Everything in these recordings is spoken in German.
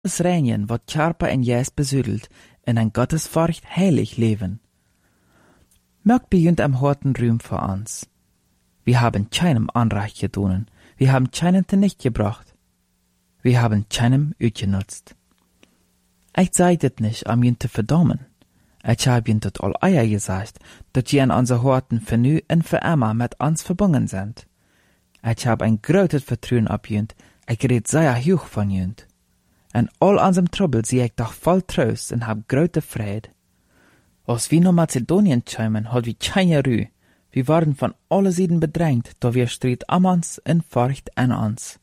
das Reinigen, wat Körper en Geist besudelt, in ein Gottesfurcht heilig leben. Mögt beginnt am harten Ruhm für uns. Wir haben keinem Anrecht getan, wir haben keinen nicht gebracht. Wir haben keinem utgenutzt. Ich sei dit nicht, um ihn zu verdammen. Ich hab ihn dit all eier gesagt, dat je an unser Horten für nu und für immer mit uns verbunden sind. Ich hab ein großes Vertrauen ab jünt, ich red sehr hoch von jünt. En all unserem Trouble sieh ich doch voll Trost und hab große Freude. Als wir nach Mazedonien kämen, hat wir keine Ruhe. Wir waren von alle Seiten bedrängt, da wir stritt am uns in Furcht an uns.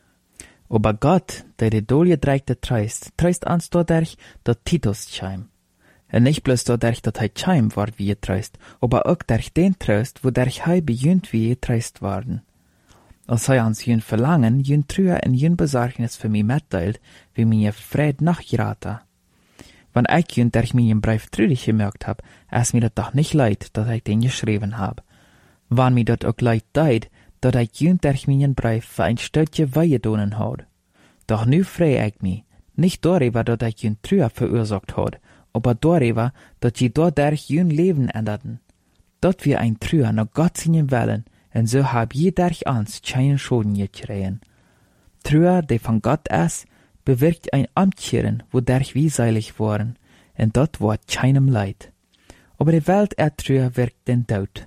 Aber Gott, der die Dolgedreckte treist uns dadurch, dat Titus käm. En nicht bloß dadurch, dat hei käm, ward wie getreist, aber auch durch den Trost, wodurch hei bejunt wie getreist worden. Als hei ans jün Verlangen, jün Trühe en jün Besorgnis für mich mitteilt, wie mir Fried nachgeraten. Wenn ich jün durch meinen Brief trüdig gemerkt hab, es mir dat doch nicht leid, dat ich den geschrieben hab. Wann mir dat auch leid deid, dat ich jün durch meinen Brief für ein Stückchen weigedonen had. Doch nu freu ich mich, nicht darüber, dat ich jün Trühe verursacht had, aber darüber, dat je dadurch jün Leben änderten. Dat wir ein Trühe nach Gott singen wollen, en so hab je durch uns keinen Schaden gekriegen. Trühe, die von Gott ist, bewirkt ein Amtkehren, wodurch wir seilig waren, en dat war keinem Leid. Aber die Welt Trühe wirkt den Tod.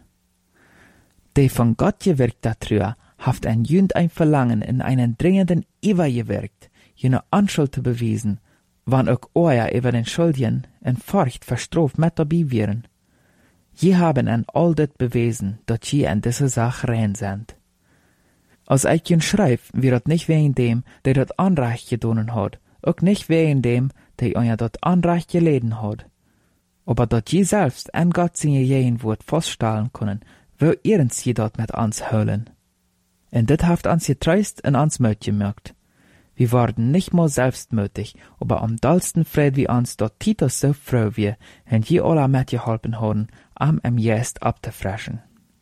Die von Gott gewirkte Trühe haft ein jünd ein Verlangen in einen dringenden Iver gewirkt, jene Anschuld zu bewiesen, wann auch euer über den Schuldigen en Furcht verstroft mit dabei wären. Je haben an all dit bewiesen, dat je an diese Sache rein sind. Als ich jün schreib, wird dat nicht wegen dem, der dat Anrecht gedonen hat, auch nicht wegen dem, der euer dat Anrecht geleden hat. Aber dat je selbst an Gott seine jeden Wort feststellen können, wo ihrens je dat mit uns höhlen. Und dit haft uns getreust und uns möt gemerkt. Wir waren nicht mal selbstmütig, aber am dollsten Fried wie uns dort Titus so froh wir, und je alle mitgeholfen haben, am Jest abzufreschen.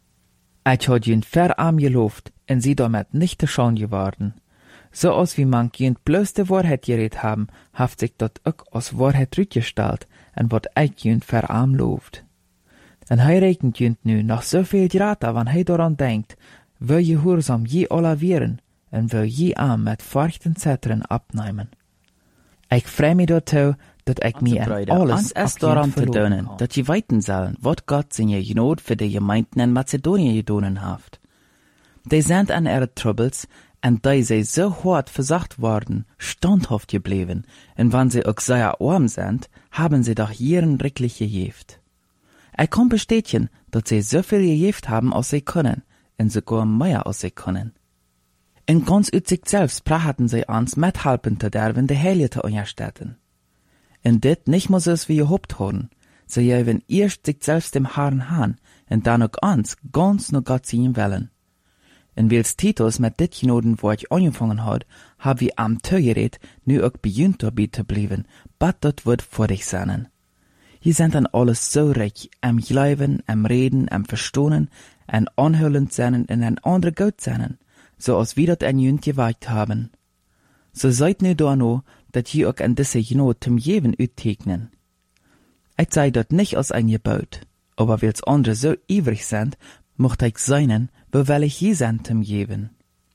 Ich hat jünd verarm gelobt, und sie damit nicht schon geworden. So als wie man jünd bloß die Wahrheit geredet haben, haft sich dort auch als Wahrheit rückgestellt, und wat ich jünd verarm lobt. Und hei regnet jünd nu noch so viel Grata, wann hei daran denkt, wo gehorsam je alle wären, en wil je aan met Furcht en Zitteren abnehmen. Ich freu mich dazu, dat ich mir an alles erst daran te doen, dat je weten sollen, wat Gott seine Gnade für die Gemeinden in Mazedonien gedonen haft. Die sind an ihre Troubles, en die sie so hart versacht worden, standhaft geblieben, en wann sie auch sehr arm sind, haben sie doch ihren recklich gejeft. Ich kann bestätigen, dass sie so viel gejeft haben, als sie können, en sogar mehr als sie können. En ganz uit sich selbst prachten sie uns mithelfen zu derven die Heilige zu unterstützen. En dit nicht mehr so wie gehofft haben, sie geben erst sich selbst dem Herrn han, und dann auch uns ganz nur Gott sehen wollen. En wils Titus mit dit Gnadenwort angefangen hat, hab wir am Tögered nu auch beginnt dabei zu bleiben, bat dat wird vor dich sein. Je sind an alles so reich, am Glauben, am Reden, am Verstohnen, an anhörend sein und an andere Gott sein, so als wir dat an jünd gewagt haben. So seid nu da no, dat je auch an diese Gnade zum Jeven uttegnen. Ich sei dat nicht als ein Gebot, aber wils andere so ivrig sind, mocht ich seinen, weil ich je sind zum Jeven.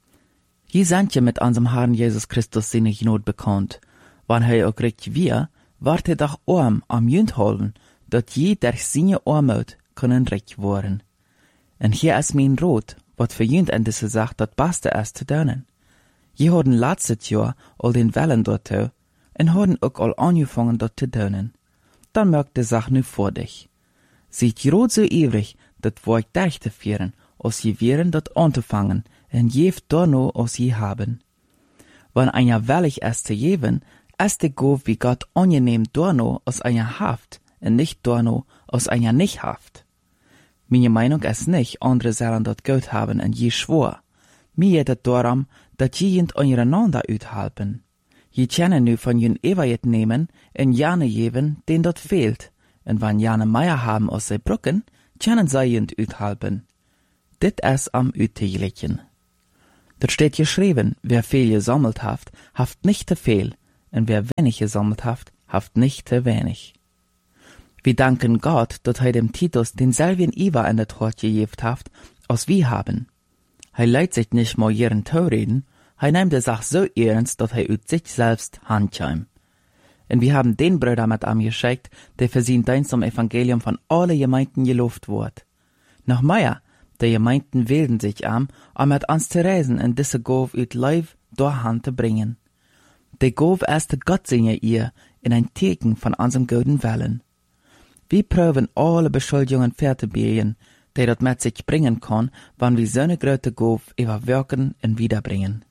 Je sind ja mit unserem Herrn Jesus Christus seine Gnade bekannt, wann er auch recht wir, wart er doch arm am jünd halten, dat je durch seine Armut können recht worden. Und hier ist mein Rot, wat für jünd an diese Sache dat Beste ist zu tun. Je haben letztes Jahr all den Wellen dort und haben auch all angefangen dort zu tun. Dann merkt die Sache nu vor dich. Seid rot so ewig, dat wollt durchzuführen, als je wären dort anzufangen, und jeft da no als je haben. Wenn einer willig ist zu geben, ist die Gabe wie Gott angenehm da no als einer haft, und nicht da no als einer nicht haft. Meine Meinung ist nicht, andere sollen dort Geld haben und je schwor. Mir geht es darum, dass jemand untereinander uthalpen. Je können nu von jen Evajet nehmen und jane geben, den dort fehlt. Und wenn jane mehr haben als sie brücken, können sie jent uthalpen. Dit ist am Uttäglichen. Dort steht geschrieben, wer viel gesammelt haft nicht zu viel, und wer wenig gesammelt haft nicht te wenig. Wir danken Gott, dass dem Titus denselben Iwa in der Tat gegeben haft, als wir haben. Leiht sich nicht mal ihren Tau reden, nimmt die Sache so ernst, dass ut sich selbst handschämt. Und wir haben den Bruder mit am geschickt, der für sein Dienst am Evangelium von alle Gemeinden gelobt wird. Noch mehr, die Gemeinden wählen sich am, um mit uns zu reisen und diese Gabe ut live durch Hand zu bringen. Die Gabe ist Gott seine ihr in ein Teken von unserem guten Willen. Wir prüfen alle Beschuldigungen fertigbiegen, die das mit sich bringen kann, wenn wir so eine große Gabe überwirken und wiederbringen.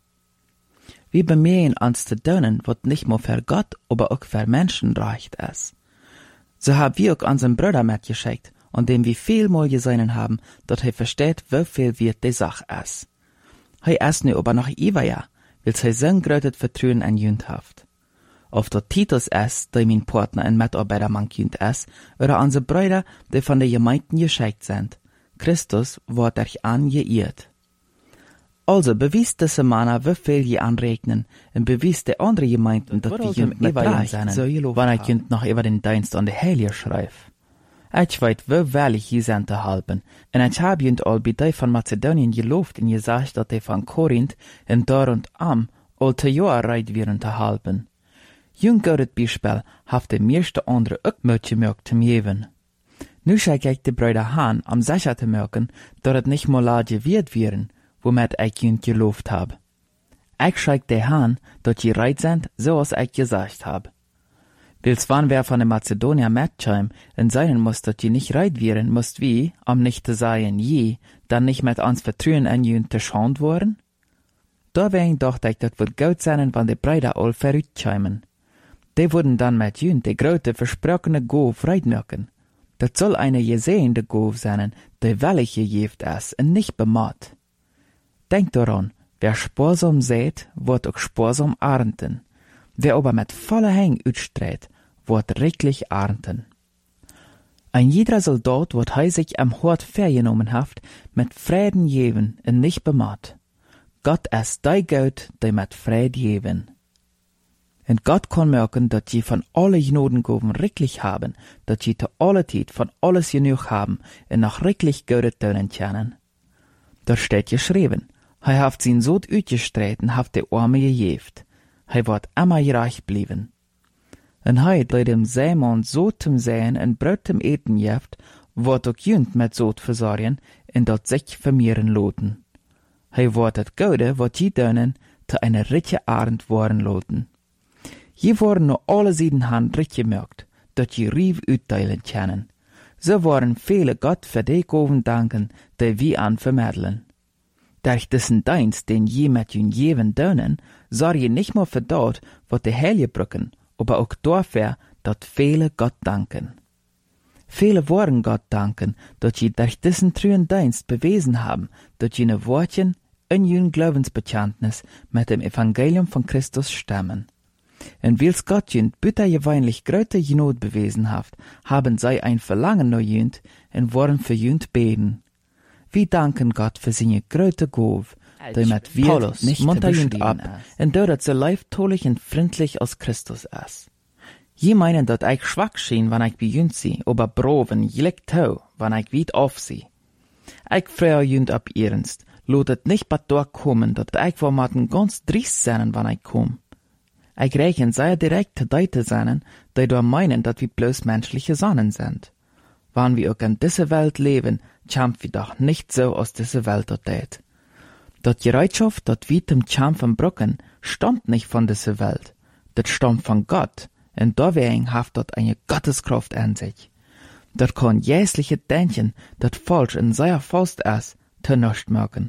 Wir bemühen uns zu tun, was nicht nur für Gott, aber auch für Menschen recht ist. So haben wir auch unseren Bruder mitgeschickt, und dem wir vielmal gesehen haben, dass versteht, wie viel wert die Sache ist. Ist nu aber noch Iwaja, weil so ein großes Vertrauen an Jünd haft. Ob das Titus ist, der mein Partner und Mitarbeiter man Jünd ist, oder unsere Brüder, die von der Gemeinden geschickt sind. Christus wird euch angeirrt. Also bewies diese Männer, wie viel je anregnen, und bewies die andere Gemeinden, dass wir Jünd mit rein sind, wenn ich Jünd noch über den Dienst an die Heilige schreibe. Ich weiß, wie wellig je sind zu halten, und ich habe Jünd all bei die von Mazedonien gelobt und gesagt, dass die von Korinth und dort und am all te Jahr reit wären zu halten. Jünd gehört Beispiel, haft die meiste andere auch mitgemerkt zu geben. Nu schaue ich die Brüder an, um sicher zu merken, dass es nicht mal gewährt wären, womit ich Jünd gelobt habe. Ich schaue die an, dass sie reit sind, so als ich gesagt habe. Wils wann wer von der Mazedonier mitschäum und sein muss, dass sie nicht reit wären, musst wie, nicht zu sagen je, dann nicht mit uns Vertrauen an Jünd zu schand worden? Da wegen dachte ich, das wird gut sein, wenn die Brüder all verrückt schäumen. Die würden dann mit Jünd die große versprochene Gabe reitmerken. Das soll eine gesehene Gabe sein, die welche gegeben ist und nicht bemacht. Denkt daran, wer sparsam sät, wird auch sparsam ernten. Wer aber mit voller Häng utstreht, wird reichlich ernten. Ein jeder Soldat wird sich am Hort vergenommen haft, mit Frieden geben und nicht bemacht. Gott ist die Gott, die mit Frieden geben. Und Gott kann merken, dass sie von alle Gnadengaben reichlich haben, dass sie zu aller Zeit von alles genug haben und noch reichlich gute Tönen kennen. Da steht geschrieben, haft sein Sohn utgestreut und haft die Arme gejeft. Wird immer reich blieben. Und der dem Seemann so zum Säen und Brot zum Eten jeft, wird auch Jünd mit Sod versorgen und dort sich vermehren loten. Wird das Gute, was sie dönen, zu einer reiche Abend worden loten. Je worden nur alle Seiten Hand recht gemerkt, dass sie rief utteilen können. So waren viele Gott für die Gaben danken, die wir an vermitteln. Durch diesen Dienst, den je mit ihnen geben dönen, sorge je nicht nur für dort, was die Heilige brücken, aber auch dafür, dass viele Gott danken. Viele wollen Gott danken, dass sie durch diesen treuen Dienst bewiesen haben, dass jene Wortchen in ihren Glaubensbekenntnis mit dem Evangelium von Christus stammen. Und wils Gott jünd bittergewöhnlich gröte Not bewiesen haft, haben sie ein Verlangen nach jünd und wollen für jünd beten. Wir danken Gott für seine gröte Gabe, die mit wir nicht munter jünd ab, und dort so leibtolich und freundlich als Christus ist. Je meinen, dass ich schwach schien, wenn ich bei jünd sie, aber broven, jelig tau, wenn ich weit auf sie. Ich freue jünd ab ernst, lotet nicht bei dort kommen, dass ich vor maten ganz driest sein, wenn ich komm. Ich rechne sehr direkt zu Leute sein, die da meinen, dass wir bloß menschliche Sonnen sind. Wenn wir auch in dieser Welt leben, kämpfen wir doch nicht so aus dieser Welt dort. Das Bereitschaft, das wir zum Kämpfen brücken, stammt nicht von dieser Welt. Das stammt von Gott, und deswegen hat dort eine Gotteskraft an sich. Das kann jäsliche Denken, das falsch in seiner Faust ist, zu nichts merken.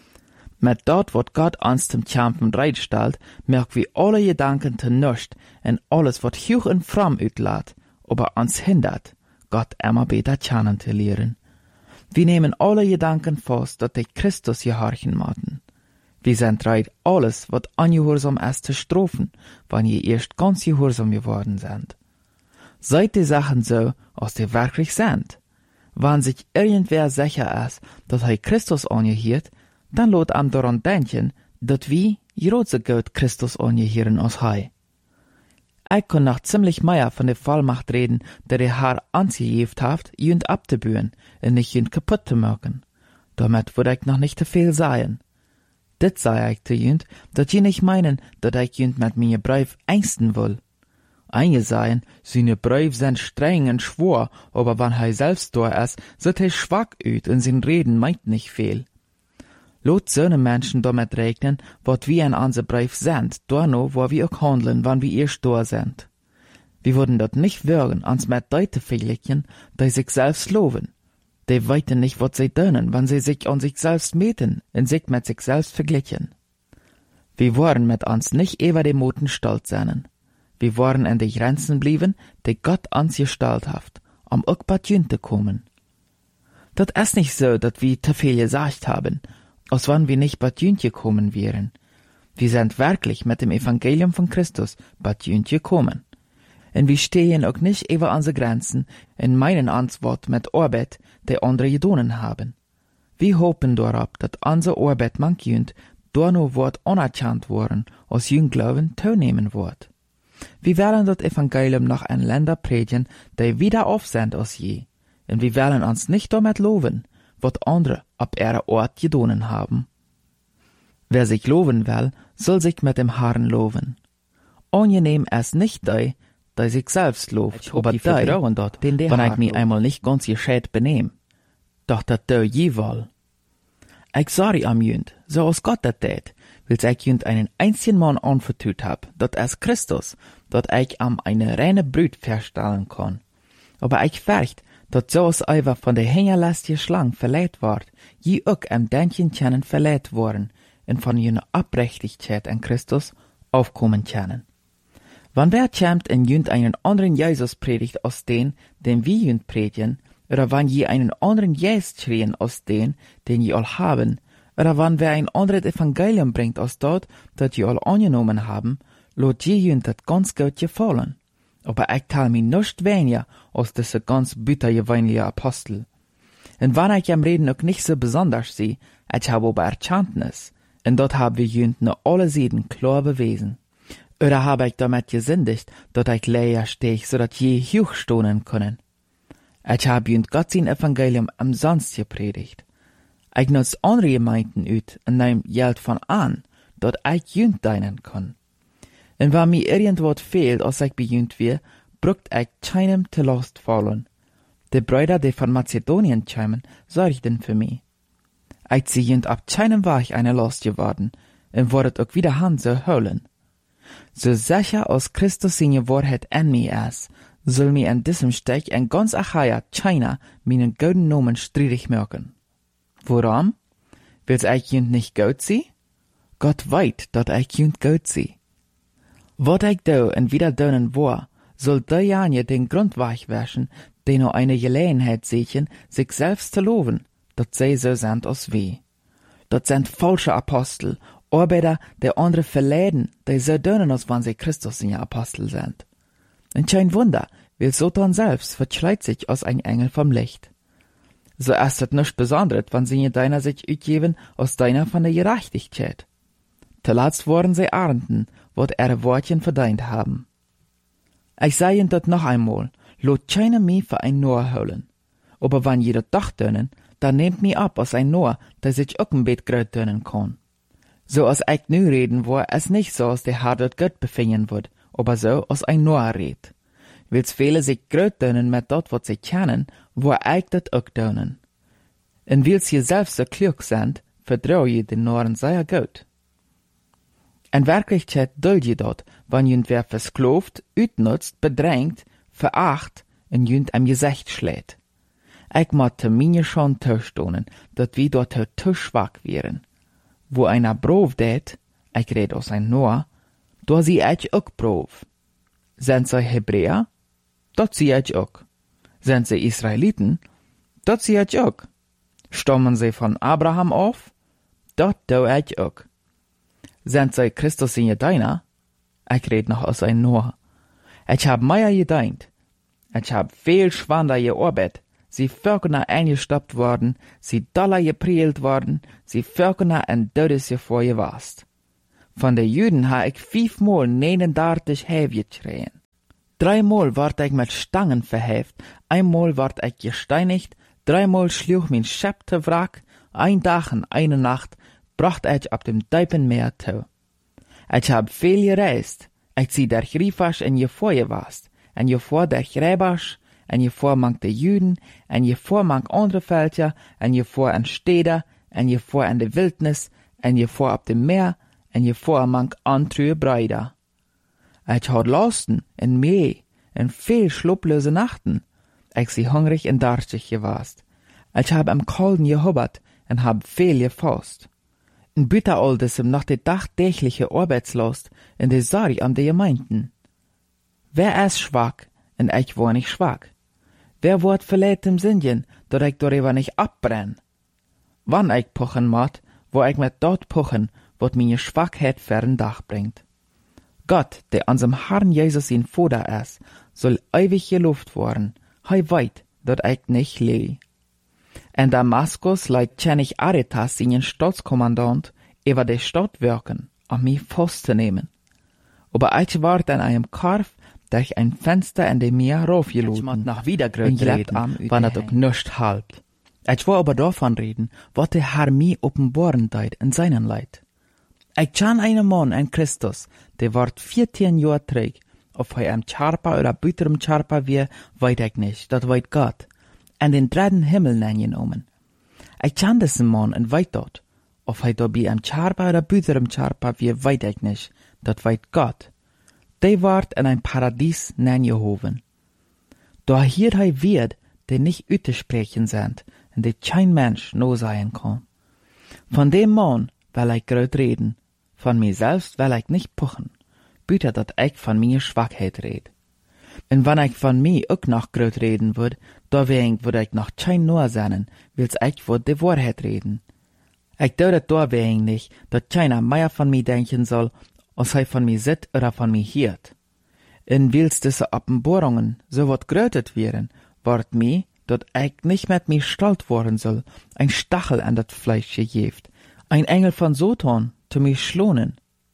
Mit dort, was Gott uns zum Kämpfen bereitstellt, merken wir alle Gedanken zu nichts und alles, was hoch und fromm utlädt, aber uns hindert, Gott immer besser kennen zu lernen. Wir nehmen alle Gedanken fast, dass die Christus gehorchen müssen. Wir sind bereit, alles, was ungehorsam ist, zu strafen, wenn ihr erst ganz gehorsam geworden sind. Seid die Sachen so, als die wirklich sind. Wenn sich irgendwer sicher ist, dass Christus angehört, dann lot am daran denken, dass wir genauso gut Christus angehören als Ich kon noch ziemlich mehr von der Vollmacht reden, der die Herr angegeven haft, jünd abzubühen und nicht jünd kaputt zu machen. Damit würde ich noch nicht zu viel sagen. Dit sei ich zu jünd, dat je nicht meinen, dat ich jünd mit mir Brief ängsten will. Einige sagen, seine Brief sind streng und schwor, aber wenn er selbst da ist, sieht er schwach ut und sein Reden meint nicht viel. Lot so Menschen damit rechnen, wat wir in unser Brief sind, da no, wo wir auch handeln, wann wir erst da sind. Wir würden dort nicht würgen, ans mit Leute vergleichen, die sich selbst loben. Die weiten nicht, was sie tun, wenn sie sich an sich selbst meten und sich mit sich selbst vergleichen. Wir wollen mit uns nicht über die Moten stolz sein. Wir wollen in die Grenzen bleiben, die Gott uns gestellt hat, um auch bei Jünd zu kommen. Das ist nicht so, dass wir zu viel gesagt haben, als wenn wir nicht bei Jünd gekommen wären. Wir sind wirklich mit dem Evangelium von Christus bei Jünd gekommen. Und wir stehen auch nicht über unsere Grenzen in meinen Antwort mit Arbeit, die andere gedonen haben. Wir hoffen darauf, dass unsere Arbeit manch Jünd da noch wird anerkannt worden, als Jüngglauben teilnehmen wird. Wir werden das Evangelium noch in Länder predigen, die wieder auf sind als je. Und wir werden uns nicht damit loben, was andere ab ihrer Ort gedonen haben. Wer sich loben will, soll sich mit dem Herrn loben. Angenehm ist nicht die sich selbst lobt, aber die vertrauen dort, wenn ich mich einmal nicht ganz gescheit benehm. Doch dat je wohl. Ich sorry am Jünd, so als Gott dat tät, will ich Jünd einen einzigen Mann anvertraut hab, dat ist Christus, dat ich am eine reine Brut verstellen kann. Aber ich fürcht, dat so als Eiver von der hingerlästige Schlang verleiht ward, je auch am Dänkchen kennen verleiht worden, und von jener Abrechtigkeit an Christus aufkommen können. Wann wer kämmt in Jünd einen anderen Jesus predigt als den wir Jünd predigen, oder wann je einen anderen Jesus schrien als den je all haben, oder wann wer ein anderes Evangelium bringt als dort, das je all angenommen haben, lot je Jünd dat ganz gut gefallen. Aber ich teil mir nicht weniger als diese ganz bittergewöhnliche Apostel. Und wann ich am Reden auch nicht so besonders sehe, ich habe aber Erkenntnis, und dort haben wir Jünd nur alle Seiten klar bewiesen. Oder habe ich damit gesündigt, dass ich leer steh, so dass je hochstohnen können. Ich habe Jünd Gott sein Evangelium umsonst gepredigt. Ich nutze andere Gemeinden ut und nehm Geld von an, dass ich Jünd dienen kann. Und wenn mir irgendwas fehlt, als ich bei Jünd wir, brucht ich keinem zu Last fallen. Die Brüder, die von Mazedonien kämen, sorgten für mich. Ich zieh Jünd ab keinem Weg eine Last geworden und wordet auch wieder Hand so holen. So sicher als Christus seine Wahrheit in mir ist, soll mir in diesem Stück in ganz Achaia, China, meinen guten Namen streitig machen. Warum? Will's ich jünd nicht gut sie? Gott weit, dat ich jünd gut sie. Wat ich do und wieder donen war, soll derjenige den Grund weichwäschen, den nur eine Gelegenheit sehen, sich selbst zu loben, dat sie so sind als wir. Dat sind falsche Apostel, Arbeiter, die andere verleiden, die so dönen, als wenn sie Christus in ihr Apostel sind. Und kein Wunder, weil Satan selbst verschleiht sich als ein Engel vom Licht. So ist es nichts Besonderes, wenn sie in deiner sich utgeben, als deiner von der Gerechtigkeit. Zuletzt worden sie Ernten, wat ihre Wortchen verdient haben. Ich sage ihnen das noch einmal, lot keiner mich für ein Noah holen. Aber wenn jeder doch dönen, dann nehmt mich ab als ein Noah, der sich auch ein Bett gröt dönen kann. So als ich nu reden war, es nicht so, als der Herr dort Gott befinden wird, aber so, als ein Noah red. Wils viele sich gröt dönen mit dort, was sie kennen, wo ich dat auch dönen. Und wils sie selbst so klug sind, vertrau je den Noren sehr gut. In Wirklichkeit duld je dort, wenn jünd wer versklavt, utnutzt, bedrängt, veracht und jünd am Gesicht schlägt. Ich mochte mir schon taustonen, dat wir dort zu schwach wären. Wo einer brav det, ich red aus ein Noah, da sie ich auch brav. Sind sie Hebräer? Dort sie ich auch. Sind sie Israeliten? Dort sie ich auch. Stammen sie von Abraham auf? Dort do ich auch. Sind sie Christus in Jedeiner? Ich red noch aus ein Noah. Ich hab mehr gedeint. Ich hab viel schwander gearbeitet. Sie Völker eingestoppt worden, sie Dollar geprielt worden, sie Völker en Todes vor gewast. Von den Juden ha ich 5-mal 39 Häv geschrien. 3-mal ward ich mit Stangen verheft, einmal ward ich gesteinigt, 3-mal schlug mein Schiff te wrack, 1 Tag und 1 Nacht bracht ich ab dem tiefen Meer zu. Ich hab viel gereist, ich zieh durch Rifasch en je voor je was, en je voor durch Rebasch, en je voor mank de Juden, en je voor mank andere Völker, en je voor an Städte, en je voor an de Wildnis, en je voor op dem Meer, en je voor mank andere Brüder. Ich had Lasten en Mee, en viel schlupplose Nachten. Ich sie hungrig en darstig gewast. Ich hab am Kalden gehubbert en hab viel gefasst. In Bütteroldes im noch de dagtägliche Arbeitslast in de Sorg an de Gemeinden. Wer ist schwach, en ich war nicht schwach? Wer wird verletzt im Sinnen, dat ich darüber nicht abbrenn? Wann ich puchen mat, wo ich mit dort puchen, wat meine Schwachheit fern Dach bringt. Gott, der unserem Herrn Jesus in Vater ist, soll ewig gelobt worden, hei weit, dat ich nicht leh. In Damaskus leit König Aretas seinen Staatskommandant über die Stadt wirken, mich festzunehmen. Aber ich ward an einem Korf durch ein Fenster in dem Meer raufgeloten, nach Wiedergröt reden, wann er doch nicht halbt. Ich war aber davon reden, wat der Herr mir offenbaren deit in seinen Leid. Ich kann einen Mann in Christus, der ward 14 Jahre träg, ob er am Charpa oder büterem Charpa wie, weit ich nicht, dat weit Gott, an den dritten Himmel genommen. Ich kann diesen Mann und weit dort, ob er dabei am Charpa oder büterem Charpa wie, weit ich nicht, dat weit Gott. Der ward in ein Paradies gehoven. Da hier er wird, der nicht ütersprechen sind, und der kein Mensch no sein kann. Von dem Mann will ich grad reden, von mir selbst will ich nicht puchen, büter dat ich von mir Schwachheit red. Und wenn ich von mir auch noch grad reden würd, da würd ich noch kein nur sein, wills ich würd die Wahrheit reden. Ich dürret da nicht, dat keiner mehr von mir denken soll, als er von mir sit oder von mir hiert. In wills diese Offenbarungen so wat grötet wären, ward mir, dat ich nicht mit mir stolz worden soll, ein Stachel an dat Fleisch gejeft, ein Engel von Satan zu mir schlonen.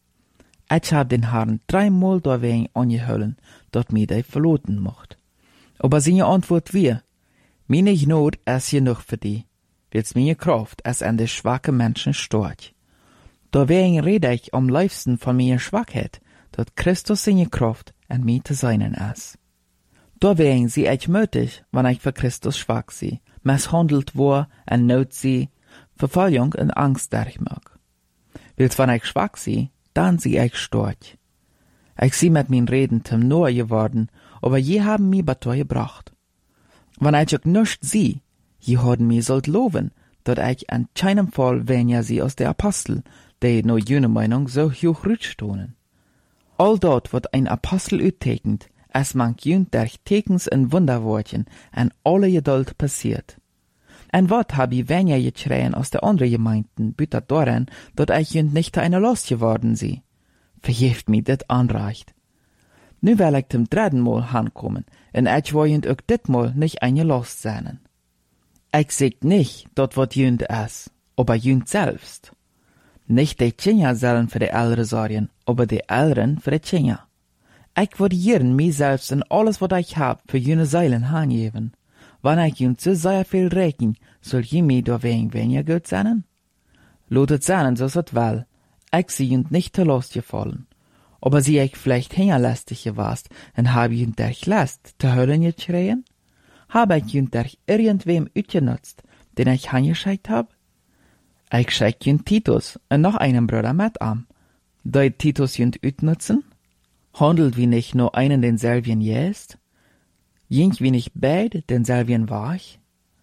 Ich hab den Herrn 3-mal dawein angehöllen, dat mir dei verloten mocht. Aber seine Antwort wir, meine Not ist genug für die, wils meine Kraft es an de schwache Menschen stört. Dawein rede ich am liebsten von meiner Schwachheit, dat Christus seine Kraft an mir zu seinen ist. Dawein sie ich mötig, wenn ich für Christus schwach sie, misshandelt war, en Not sie, Verfolgung und Angst durchmag. Wils wenn ich schwach sie, dann sie ich storch. Ich sie mit min Reden zum Noah geworden, aber je haben mi Batoi gebracht. Wenn ich auch nicht sie, je haben mi sollt loben, dat ich an keinem Fall weniger sie aus der Apostel, die no jene Meinung so hoch rütstonen. All dort wird ein Apostel uttekend, es mank jünd durch Tekens und Wunderwortchen an alle Geduld passiert. En wat hab ich weniger geschreien aus der anderen Gemeinden, bütert daran, dat ich jünd nicht eine Last geworden sie. Verjeft mi dit anreicht. Nu will ich zum 3. Mal hankommen, en ich will jünd auch dit Mal nicht eine Last sein. Ich sag nicht, dat wat jünd is, aber jünd selbst. Nicht die Tschinja sollen für die Ältere sorgen, aber die Älteren für die Tschinja. Ich würde jeden mir selbst und alles, was ich hab, für jene Seilen hangeben. Wenn ich jünd so sehr viel rechnen, soll je mir da weniger gut sein? Lotet sein, so es will. Ich sie jünd nicht zur Last gefallen. Aber sie ich vielleicht hingerlästig gewast, und hab jünd durch Last zu Höllen geschreien? Hab ich jünd durch irgendwem utgenutzt, den ich angeschickt hab? Ich schick jünd Titus und noch einen Bruder mit an. Da Titus jünd utnutzen? Handelt wie nicht nur einen denselben jest? Jink wie nicht beid denselben war ich?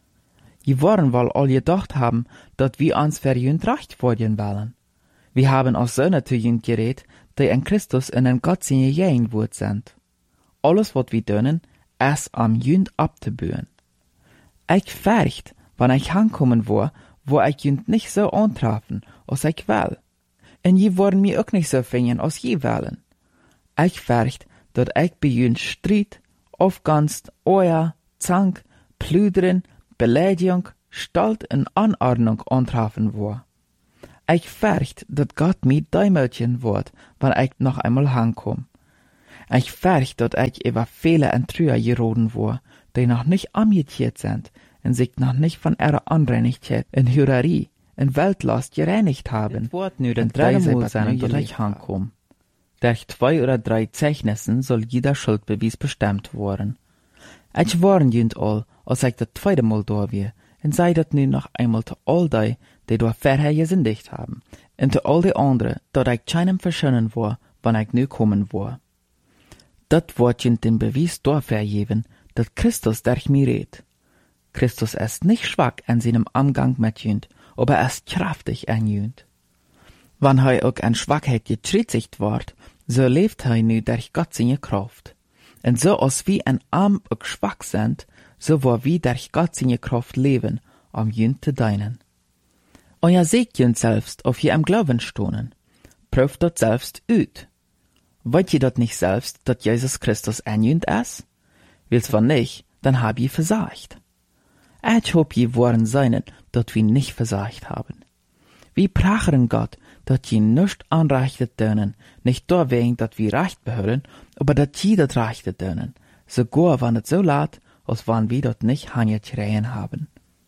Je wollen wohl all gedacht haben, dat wir uns für jünd recht vorgehen wollen. Wir haben aus Söhne zu jünd geredet, die in Christus in den Gott seine Jähen wurt sind. Alles, wat wir dönen, ist am jünd abzubühen. Ich fürcht, wann ich ankommen war, wo ich jünd nicht so antrafen, als ich will. Und je wollen mir auch nicht so fingen, als je wollen. Ich fürcht, dat ich bei jünd Streit, Aufganst, Euer, Zank, Plüdern, Beleidigung, Stalt und Anordnung antrafen war. Ich fürcht, dat Gott mir Däumelchen wird, wenn ich noch einmal hankomm. Ich fürcht, dat ich über viele en Trüer geroden war, die noch nicht amgekehrt sind und sich noch nicht von ihrer Anreinigkeit in Hürerie, in Weltlast gereinigt haben. Wort nu den den dreimal Mal sein, dat dat ich ich ankomm. Durch 2 oder 3 Zeichnissen soll jeder Schuldbeweis bestimmt worden. Ich warn jünd all, als ich das 2. Mal da war, und sei dat nu noch einmal zu all die da vorher gesündigt haben, und zu all die anderen, dat ich keinem verschönen war, wann ich nu kommen war. Dat wird jünd den Beweis dafür geben, dat Christus durch mich redet. Christus ist nicht schwach an seinem Umgang mit jünd, aber er ist kraftig an jünd. Wann er auch an Schwachheit getritzigt wird, so lebt er nu durch Gott seine Kraft. Und so als wie ein Arm auch schwach sind, so war wie durch Gott seine Kraft leben, jünd zu dienen. Euer seht jünd selbst, auf je am Glauben stohnen. Prüft dort selbst ut. Wollt ihr dort nicht selbst, dat Jesus Christus ein jünd ist? Will's wann nicht, dann hab ihr versagt. Ich hob je waren seinen, dat wir nicht versagt haben. Wir prachern Gott, dat je nicht anreichtet dönen, nicht da wegen, dat wir Recht behöllen, aber dat je dat reichtet dönen, sogar wann es so laat, als wann wir dort nicht hangetreien haben.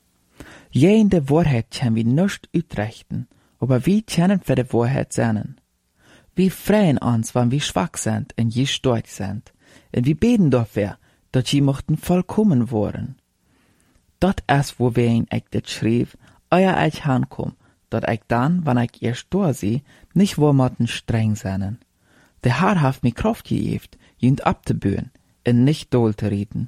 Je in der Wahrheit können wir nicht utrechten, aber wir können für die Wahrheit sein. Wir freuen uns, wenn wir schwach sind und je stark sind, und wir beten dafür, dass je mochten vollkommen worden. Dat ist, wo wen ich das schrieb, euer ich hankom, dat ich dann, wenn ich erst da sie, nicht wo mochten streng sein. Der Herr hat mir Kraft gegeben, jünd abzubühen, und nicht doll zu reden.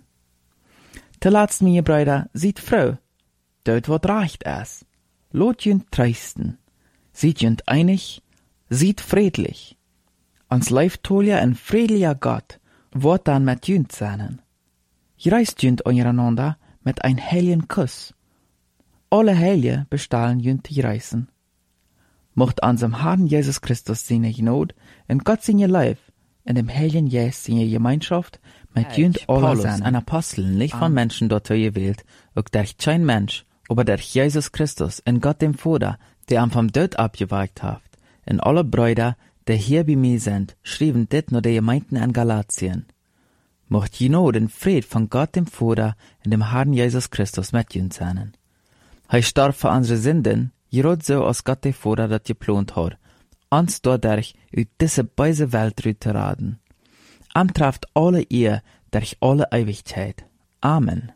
Te laatst, meine Brüder, sieht Frau, dort wat reicht es. Lot jünd treisten, sieht jünd einig, sieht friedlich. Ans leiftolja ein friedlicher Gott, wird dann mit jünd sein. Reist jünd untereinander mit ein heiligen Kuss. Alle Heilige bestahlen jünd die Reisen. Mocht unserem Herrn Jesus Christus seine Gnade und Gott seine Leib in dem heiligen Jesus seine Gemeinschaft mit jünd alle sein. Ein Apostel, nicht von Menschen dort gewählt, auch durch kein Mensch, aber durch Jesus Christus und Gott dem Vater, der am vom Tod abgewagt hat. Und alle Brüder, die hier bei mir sind, schrieben dit nur die Gemeinden in Galatien. Mocht jeno den Fried von Gott dem Vater und dem Herrn Jesus Christus mit jünd sein. Er starb für unsere Sünden, gerot so als Gott der Vater dat geplant hat, uns dadurch uit diese böse Welt zu raden. Trafft alle ihr durch alle Ewigkeit. Amen.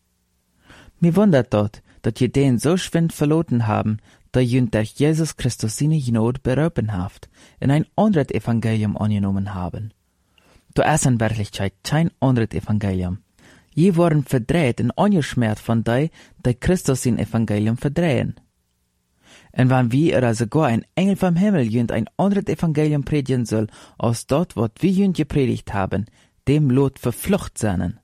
Mir wundert dort, dass ihr den so schwind verloren haben, da jünd durch Jesus Christus seine Gnade berauben haft, in ein anderes Evangelium angenommen haben. Da ist in Wirklichkeit kein anderes Evangelium. Je worden verdreht und angeschmert von die Christus sein Evangelium verdrehen. Und wenn wir oder sogar ein Engel vom Himmel jünd ein anderes Evangelium predigen soll, als dort, was wir jünd gepredigt haben, dem Lot verflucht sein.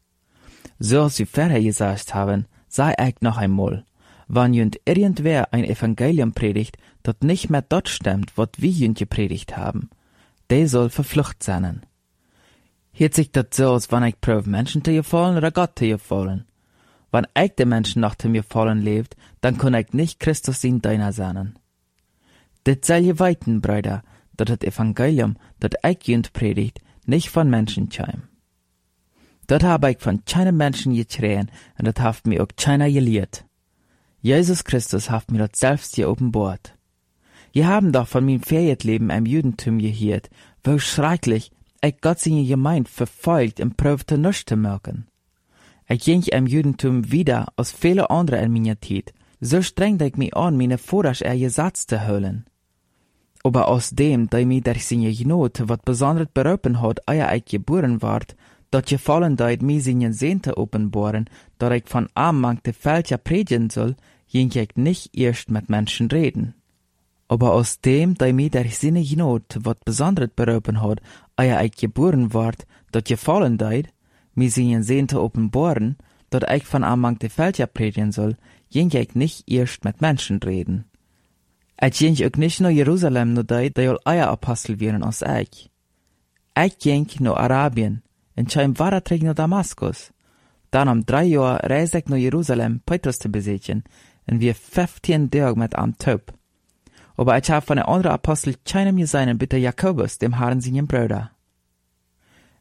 So als wir vorher gesagt haben, sei ich noch einmal, wenn jünd irgendwer ein Evangelium predigt, das nicht mehr dort stimmt, was wir jünd gepredigt haben, der soll verflucht sein. Hört sich das so, als wenn ich prüfe, Menschen zu gefallen oder Gott zu gefallen. Wenn ich den Menschen nach dem Gefallen lebt, dann kann ich nicht Christus in deiner sein. Das soll ihr weiten, Brüder, dass das Evangelium, das ich jünd predigt, nicht von Menschen käme. Das habe ich von keinem Menschen getreten und das hat mir auch keiner gelehrt. Jesus Christus hat mir das selbst geopenbart. Wir haben doch von meinem Ferietleben im Judentum gehört, wo schrecklich ich Gott seine Gemeinde verfolgt und prüfte nichts zu merken. Ich ging im Judentum wieder als viele andere in meiner Zeit, so strengte ich mich an, meine Vorrasch Gesetz zu holen. Aber aus dem, da mich durch seine Gnade was besonders berauben hat, ehe ich geboren ward, dat gefallen deit mir seine Sehnte offenbaren, dat ich von Anfang der Fälscher predigen soll, ging ich nicht erst mit Menschen reden. Aber aus dem, da mir durch seine Gnade was besonders berauben hat, ehe ich geboren ward, dat gefallen deit, mir seine Sehnte offenbaren, dat ich von Anfang der Fälscher predigen soll, ging ich nicht erst mit Menschen reden. Ich ging auch nicht nach Jerusalem, nur deit, da euer Apostel wären als ich. Ich ging nach Arabien, und kam weiter nach Damaskus. Dann 3 Jahre reiste ich nach Jerusalem, Petrus zu besichtigen, und wir 15 Tage mit am Taub. Aber ich habe von den anderen Aposteln keinem gesehen, bitte Jakobus, dem Herrn seinen Bruder.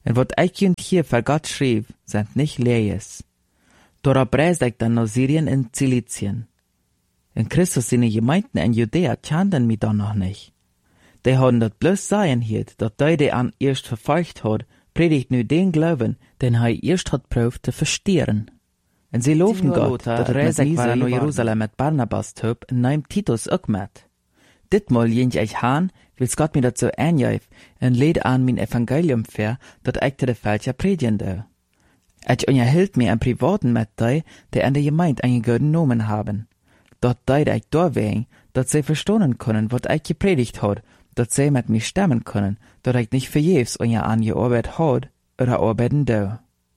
En wat ik junt hier voor God schreef, sind nicht lees. Daarop reisde ik dan naar Syrien en Ciliciën. In Christus zijn Gemeinden in Judäa kannten mich dan noch nicht. Die hadden dat bloß sagen hielt, dat die an eerst verfolgt had, predigt nu den Glauben, den hij eerst had proeft te verstehen. En sie loofden Gott, dat reisig waren naar Jeruzalem met Barnabas top en neem Titus ook met. Ditmal jent ich haan, wils Gott mir dat so aanjuif en leed aan mijn evangelium ver, dat ik te de Fälscher predigen dou. Ich unterhielt mir im Privaten mit die an der Gemeinde einen guten Namen haben. Dort ich durchwegen, dass sie verstehen können, was ich gepredigt hat, dass sie mit mir stimmen können, dass ich nicht vergebens angearbeitet hat oder arbeiten dau.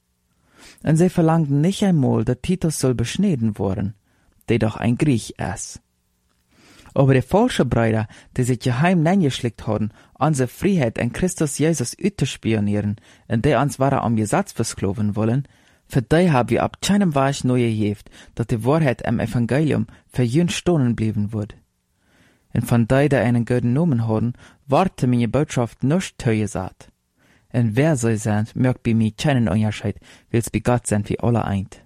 Und sie verlangten nicht einmal, dass Titus soll beschnitten worden, der doch ein Griech ist. Aber die falschen Brüder, die sich geheim reingeschlickt haben, unsere Freiheit in Christus Jesus auszuspionieren, und die uns waren am Gesetz versklaven wollen, für die haben wir ab keinem Weg neu geheft, dass die Wahrheit im Evangelium für jün stohlen blieben wird. Und von die einen guten Namen haben, warte meine Botschaft nicht zugesagt. Und wer sie sind, mögt bei mir keinen Unterschied, wils bei Gott sind wir alle eint.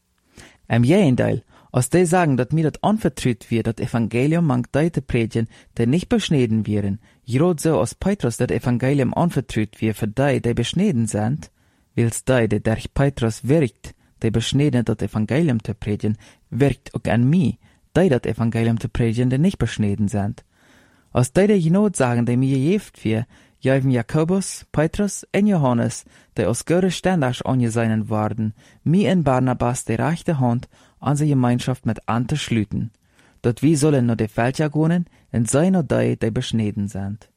Im Gegenteil, als die sagen, dass mir das anvertraut wird, das Evangelium mang die te predigen, die nicht beschnitten werden, gerade so als Petrus das Evangelium anvertraut wird für die beschnitten sind, wils die durch Petrus wirkt, die beschnitten das Evangelium te predigen, wirkt auch an mich, die das Evangelium te predigen, die nicht beschnitten sind. Als die genau sagen, die mir gejeft wird, jäven Jakobus, Petrus und Johannes, die aus gute Standards angesehen worden, mir und Barnabas die rechte Hand an die Gemeinschaft mit Ante schlüten, dat wir sollen nur die Fälscher gehen und sei nur die beschnitten sind.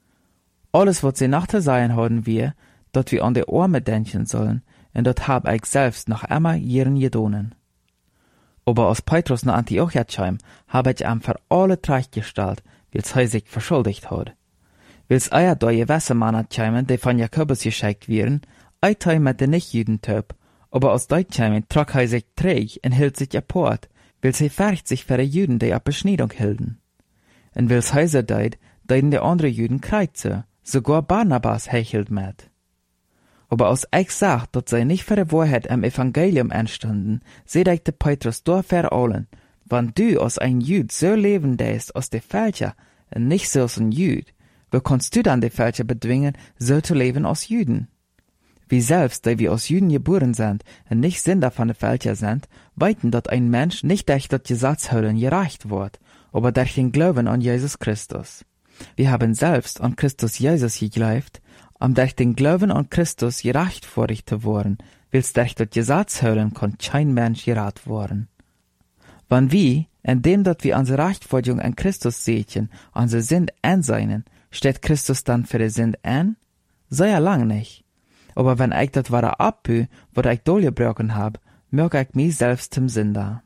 Alles, was sie nachher sein haben wir, dat wir an die Arme denken sollen, und dat hab ich selbst noch immer ihren gedonen. Aber als Petrus nach Antiochia kam, hab ich ihm für alle Treich gestellt, wils er sich verschuldigt hat. Wils eier die Wässermannen kamen, die von Jakobus geschickt werden, ein Teil mit den Nichtjuden töp, aber aus dort kamen, trug er sich träg und hielt sich apart, wils er färcht sich für die Juden, die ab Beschneidung hielten. Und wils heiser deiden die anderen Juden kreuze, sogar Barnabas hechelt mit. Aber als ich sagt, dass sie nicht für die Wahrheit im Evangelium entstanden, seht ich de Petrus durch für allen, wenn du als ein Jud so leben lässt als die Fälscher und nicht so als ein Jud, wo kannst du dann die Fälscher bedwingen, so zu leben als Juden? Wie selbst, die wir als Juden geboren sind und nicht Sünder von den Fälscher sind, weiten, dass ein Mensch nicht durch das Gesetz halten gerecht wird, aber durch den Glauben an Jesus Christus. Wir haben selbst an Christus Jesus geglaubt, um durch den Glauben an Christus gerecht zu worden, wils durch das Gesetz halten kann kein Mensch gerat worden. Wenn wir, indem dat wir unsere Rechtfertigung an Christus sehen, unsere Sünd anseinen, steht Christus dann für die Sünd an? Sei lang nicht. Aber wenn ich das wahre abhü, was ich durchgebrochen hab, mög ich mich selbst zum Sünder.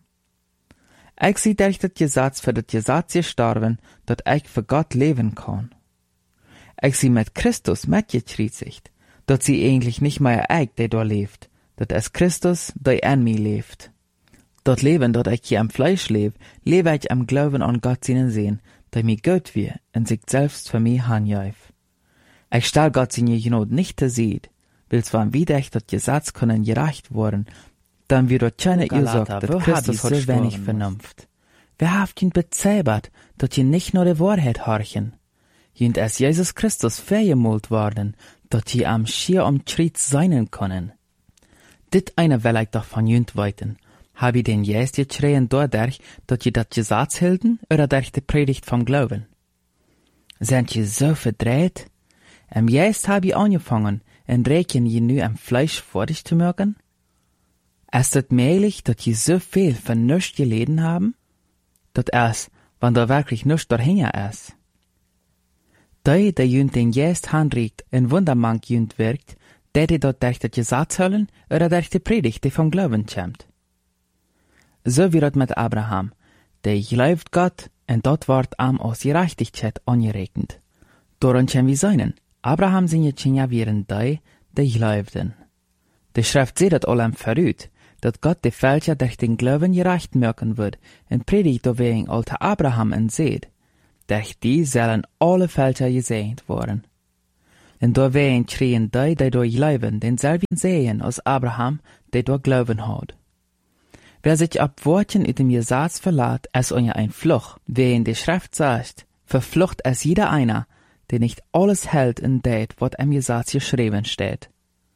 Ich sie durch das Gesetz für das Gesetz gestorben, dat ich für Gott leben kann. Ich sie mit Christus mitgekreuzigt, dat sie eigentlich nicht mehr ich, der da lebt, dat es Christus, der an mir lebt. Das Leben, dat ich hier am Fleisch lebe ich am Glauben an Gott seinen Sehen, der mir Gott wir und sich selbst für mich hanjaif. Ich stell Gott seine Gnade nicht zu sieht, wils wann wir durch das Gesetz können gerecht worden, dann wird dort keine Ursache, dass Christus hat so wenig Vernunft. Wer haft ihn bezaubert, dass ihr nicht nur die Wahrheit horchen? Jünd es Jesus Christus vergemult worden, dass ihr am schier Schritt seinen können. Dit eine will ich doch von jünd weiten. Hab ich den Jesus geschrien dadurch, dass ihr das Gesetz hielten, oder durch die Predigt vom Glauben? Sind ihr so verdreht? Jesus hab ich angefangen, und rechnen ihr nu am Fleisch vor dich zu mögen? Ist es möglich, dass ihr so viel von nichts geleden haben? Dat es, wenn da wirklich nichts dahinter ist. Die jünd den Jesus handregt und wundermann jünd wirkt, die dort durch das Gesetz höllen oder durch die Predigt, die vom Glauben kommt. So wie das mit Abraham, der glaubt Gott und dort wird am aus Gerechtigkeit angerechnet. Daran können wir sein, Abraham seine Kinder wären die glaubten. Die Schrift sieht das allem verrückt, dass Gott die Fälscher durch den Glauben gerecht machen wird und predigt wegen alter Abraham und seht, durch die sollen alle Fälscher gesegnet worden. En door ween schreien die door geloven, denselben sehen als Abraham, die door glauben had. Wer sich ab Worten uit dem Gesetz verlaat, als onje ein Fluch, wie in der Schrift sagt, verflucht es jeder einer, der nicht alles hält in det, wat im Gesetz geschrieben steht.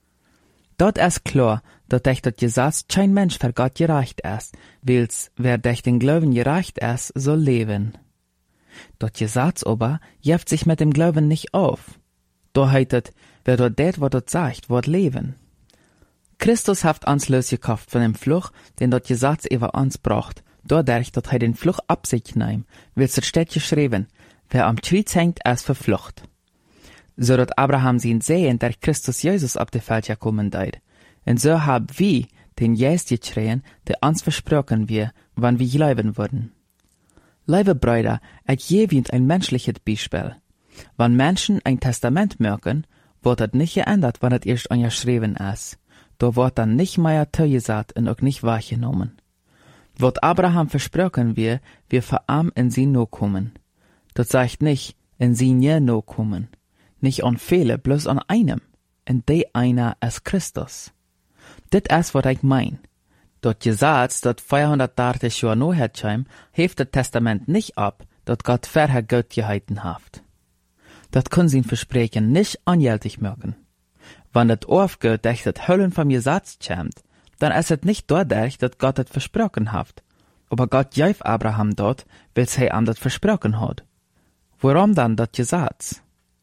Dort ist klar, dat durch das Gesetz kein Mensch für Gott gerecht ist, wils wer durch den Glauben gerecht ist, soll leben. Das Gesetz aber jeft sich mit dem Glauben nicht auf. Da heitet, wer dort det, wat dort sagt, wird leben. Christus hat uns losgekauft von dem Fluch, den das Gesetz über uns bracht, dadurch, dass den Fluch ab sich nahm, wils es steht geschrieben, wer am Kreuz hängt, ist verflucht. So dat Abraham sein Sehen durch Christus Jesus auf die Welt gekommen deit. Und so hab wir den Geist geschrien, der uns versprochen wir, wann wir glauben würden. Liebe Brüder, ich gebe ein menschliches Beispiel. Wenn Menschen ein Testament merken, wird das nicht geändert, wenn es erst angeschrieben ist. Da wird dann nicht mehr zugesagt und auch nicht wahrgenommen. Wat Abraham versprochen wir für ihm in sie no kommen. Das sagt nicht, in sie nie no kommen. Nicht an viele, bloß an einem. Und der einer ist Christus. Dit ist, was ich mein. Dat Gesetz, dat 430 Jahre no herkam, heeft das Testament nicht ab, dat Gott vorher Gott gehalten hat. Dat kann sein Versprechen nicht angültig machen. Wenn das aufgeht, durch das Höllen vom Gesetz kommt, dann ist es nicht dadurch, dass Gott das versprochen hat. Aber Gott gab Abraham dort, weil er ihm das versprochen hat. Warum dann das Gesetz?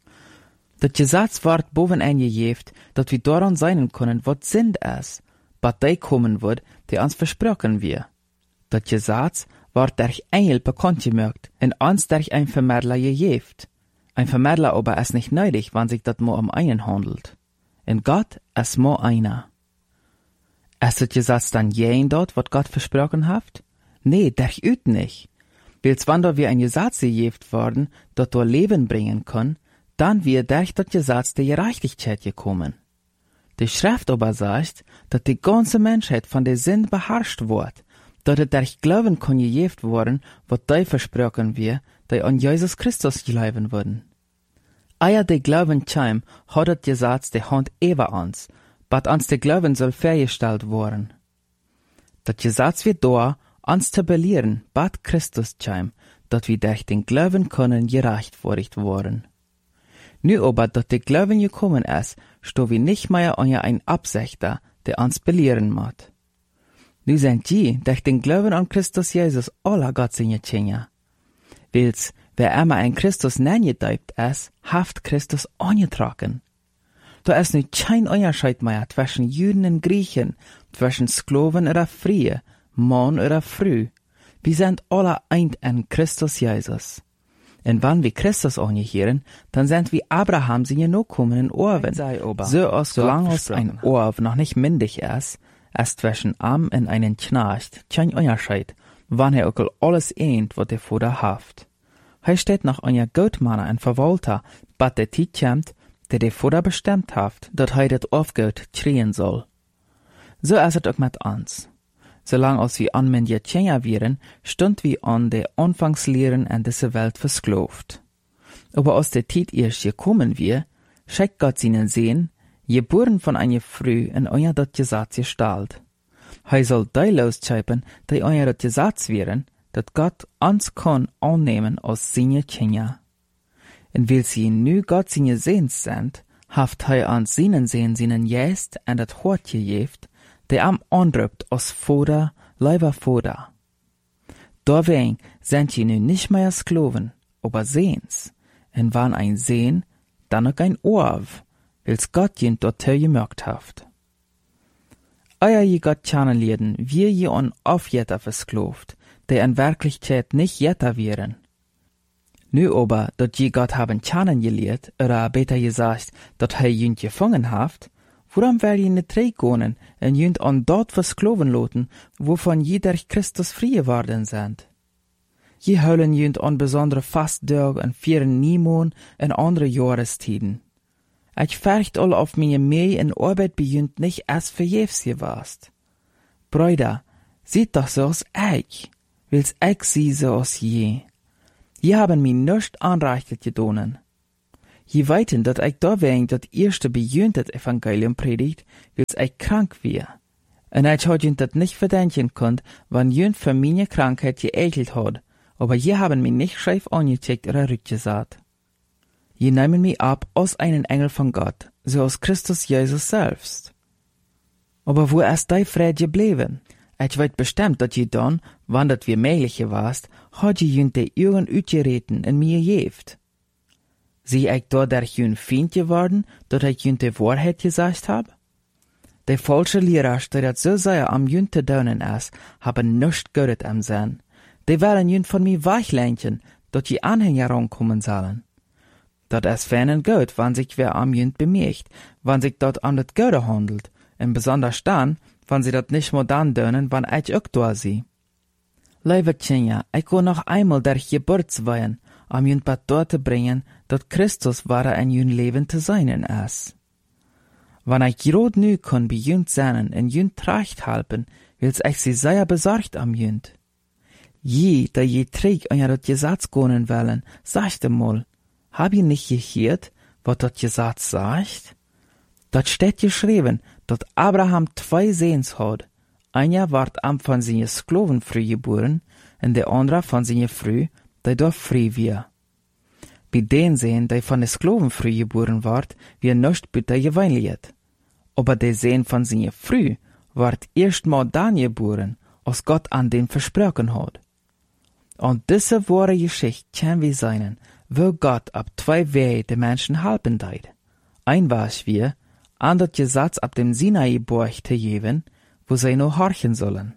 Das Gesetz wird boven eingegeben, dass wir daran sein können, was Sinn ist, was der kommen wird, der uns versprochen wird. Das Gesetz wird durch Engel bekannt gemacht und uns durch ein Vermittler gegeben. Ein Vermittler aber ist nicht nötig, wenn sich das nur um einen handelt. Und Gott ist nur einer. Ist das Gesetz dann jen dort, was Gott versprochen hat? Nee, durchaus nicht. Weil wenn wir ein Gesetz gegeben worden, das wir Leben bringen kann, dann wird durch das Gesetz die Gerechtigkeit gekommen. Die Schrift aber sagt, dass die ganze Menschheit von der Sünde beherrscht wird, dass es durch Glauben kann gegeben worden, was die versprochen wird, die an Jesus Christus glauben würden. Eia die Glauben kam, hat das Gesetz die Hand über uns, bat uns der Glauben soll festgestellt worden. Das Gesetz wird da, uns zu belehren, bat Christus kam, dass wir durch den Glauben können gerechtfertigt worden. Nu aber, dass der Glauben gekommen ist, sto wir nicht mehr an ein Absichter, der uns belehren macht. Nu sind die, durch den Glauben an Christus Jesus, aller Gott seine Kinder. Wils, wer immer ein Christus nenngedeupt ist, haft Christus angetragen. Da ist nu kein Unterschied mehr zwischen Juden und Griechen, zwischen Sklaven oder Frie, Mann oder Frau. Wir sind alle eint in Christus Jesus. Und wenn wir Christus angehören, dann sind wir Abraham seine nachkommenden Orven. So solange als ein Orv noch nicht mündig ist zwischen ihm und einen Knecht kein Unterschied, wann er auch alles eint, was der Vater haft. Er steht nach einer Gottmanner und Verwalter, bat der Zeit kommt, der Vater bestimmt haft, dass er das aufgeht schreien soll. So ist es auch mit uns. Solange als wir anmündige Kinder wären, stund wir an der Anfangslehren in dieser Welt versklavt. Aber als der Zeit erst gekommen wir, schickt Gott seinen Sehen, geboren von einer Frau in euer das Gesetz gestalt. Er soll die losschreiben, die euer das Gesetz wären, dass Gott uns kann annehmen als seine Kinder. Und weil sie nu Gott seine Sehens sind, haft er uns seinen Sehen seinen Geist und das Hort gegeben, der am anruft als Vater, lieber Vater. Deswegen sind sie nun nicht mehr Sklaven, aber Sehens. Und wann ein Sehen, dann auch ein Orv, weil's Gott ihn dort gemerkt haft. Euer je Gott kennenlernen, wir je an Aufjetter versklavt, der in Wirklichkeit nicht Jetter wären. Nu aber, dat je Gott haben kennengelernt, oder besser gesagt, dat ihn gefangen haft, warum will je nicht zurückgehen und jünd an dort versklaven loten, wovon je durch Christus frei geworden sind? Je höllen jünd an besondere Fasttage und vieren Niemon und andere Jahrestiden. Ich färcht all auf meine Mehr in Arbeit bei jünd nicht erst verjährs gewast. Brüder, seht doch so als ich, wils ich sie so als je. Je haben mir nicht anreichtet gedonen. Je weiten, dat ik daarwegen dat eerste bejunt het evangelium predigt, wils ik krank weer. En ik had junt dat niet verdenken kunt, wann junt für meine Krankheit geekelt had, aber je haben mich nicht scheif angecheckt oder rückgesagt. Je nehmen mich ab als einen Engel von Gott, so als Christus Jesus selbst. Aber wo ist die Friede geblieben? Ich weet bestimmt, dat je dan, wann dat wir mögliche warst, had je junt de Augen uitgereten en mir geeft. Zie ik dadurch jun Feind geworden, dat ik junt de Wahrheit gesagt hab? De falsche Lehrers, die dat so sehr am junt te dunen is, haben nichts Gutes am Sinn. Die wollen junt von mir weglenken, dat je Anhänger rankommen sollen. Dat is fijn gut, wann sich wer am junt bemerkt, wann sich dort an dat Gute handelt, en besonders dann, wann sie dat nicht mehr dann dunen, wann ich auch da sie. Lieve Tjenja, ich will noch einmal der Geburtsweihen, am junt bad dort te bringen, dat Christus wahre in jun Leben te seinen is. Wann ich grod nu kon bei junt seinen en junt tracht halpen, wils ich sie sehr besorgt am junt. Je, da je träg an dat Gesetz gonen wollen, sagt mal, hab ihr nicht gehört, wat dat Gesetz sagt? Dat steht geschrieben, dat Abraham 2 Sehens had. Einer ward am von seine Skloven früh geboren, en der andere von seine Früh, die doch früh wir. Bei den Sehen, die von den Skloven früh geboren ward, wir nicht bitter geweinliet. Aber der Sehen von seine Früh ward erstmal dann geboren, als Gott an den versprochen hat. Und diese wahre Geschichte kann wir sein, wo Gott ab 2 Wege die Menschen halten deit. Ein war es wir, an dat Gesetz ab dem Sinai-Borg te geben, wo sie nur horchen sollen.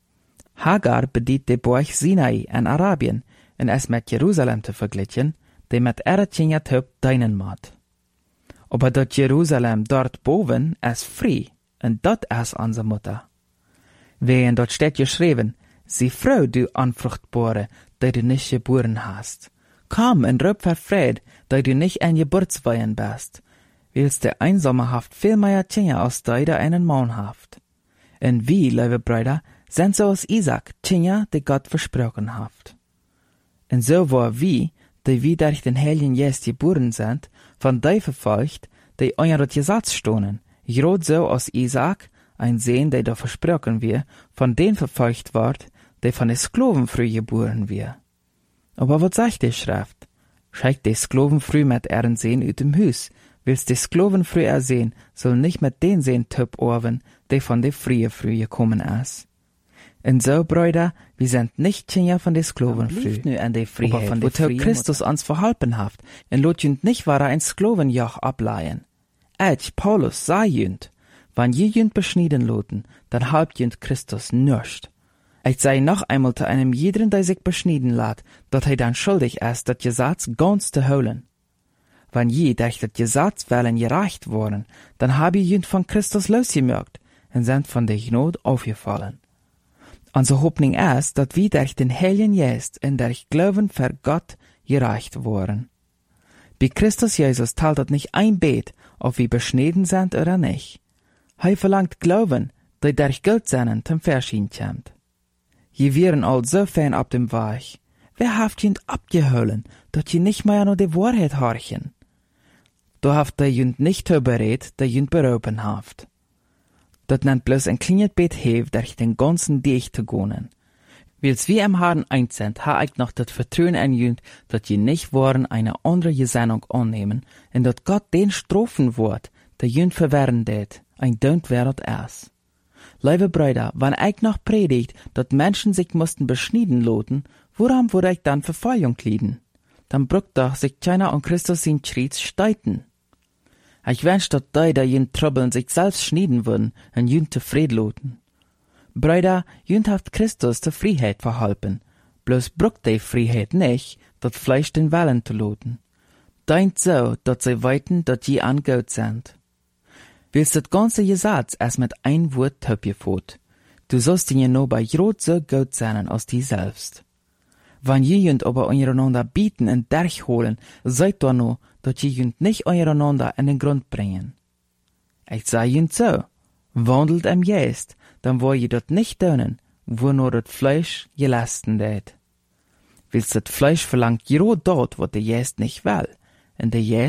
Hagar bedient de Borg Sinai in Arabien, en es mit Jerusalem te vergleichen, die mit Eretjenja töp deinen mat. Aber dat Jerusalem dort boven is frei, en dat is onze Mutter. Wehen dort steht geschrieben, sie Frau, du Unfruchtbare, die du nicht geboren hast. Komm en rüb verfred, die du nicht ein Geburtsweihen bist, wils der Einsame haft viel mehr Tjenja als die der einen Mann haft. En wie, liebe Brüder, sind so als Isaac, Tjenja, die Gott versprochen haft. En so war wie, die durch den Heiligen Geist geboren sind, von die verfolgt, die euer Gesetz stonen, grad so als Isaac, ein Sehn, der da versprochen wir, von den verfolgt ward, der von den Skloven früh geboren wir. Aber was sagt die Schrift? Schickt die Skloven früh mit ihren Sehn uit dem Hus, willst die Skloven früh ersehen, soll nicht mit den Sehn töp orven, der von der früh gekommen ist. Und so, Brüder, wir sind nicht Tjenja von der Skloven früh, aber von der Christus uns verhalten haft, und lot jünd nicht wahre ein Sklovenjoch ableihen. Paulus, sei jünd, wann je jünd beschnieden loten, dann halb jünd Christus nüscht. Ich sei noch einmal zu einem jeden, der sich beschnieden lat, dat hij dann schuldig ist, dat Gesetz ganz zu holen. Wann je durch dat Gesetz wollen gereicht worden, dann hab je jünd von Christus losgemerkt, und sind von der Gnade aufgefallen. Unsere Hoffnung ist, dass wir durch den Heiligen Geist und durch Glauben für Gott gereicht worden. Bei Christus Jesus teilt das nicht ein Bet, ob wir beschnitten sind oder nicht. Er verlangt Glauben, der durch Geld seinen zum Verschieden kommt. Je wären all so fein ab dem Weg. Wer haft jünd abgeholen, dass je nicht mehr nur die Wahrheit horchen? Da haft der jünd nicht berät, der jünd berauben haft. Dat nennt bloß ein kleines Bet hef, durch den ganzen Dich zu gehen. Wils wie im Haaren eins sind, ha ich noch das Vertrauen an jünd, dat je nicht waren eine andere Gesinnung annehmen, und dat Gott den strafen wird, der jünd verwehren det, ein Dönt wäret es. Liebe Brüder, wenn ich noch predigt, dat Menschen sich mussten beschnieden loten, woran würde ich dann Verfolgung lieden? Dann brückt doch sich keiner an Christus in Schritt steiten. Ich wünsch, dat die, da jünd Tröbeln sich selbst schnieden würden, und jünd zufrieden loten. Brüder, jünd haft Christus zur Freiheit verhalten, bloß brückt die Freiheit nicht, dat Fleisch den Willen zu loten. Deint so, dat sie weiten, dat je an Gott sind. Willst das ganze Gesetz erst mit ein Wort töpgefot. Du sollst ihn ja nur bei Jod so gut sein als die selbst. Wenn je jünd aber untereinander bieten und durchholen, seid doch nur, dass je jünd nicht untereinander in den Grund bringen. Ich sag jünd so, wandelt im Geist, dann wo je dort nicht tönen, wo nur das Fleisch gelasten det. Willst das Fleisch verlangt Jod dort, wo der Geist nicht will, und der Geist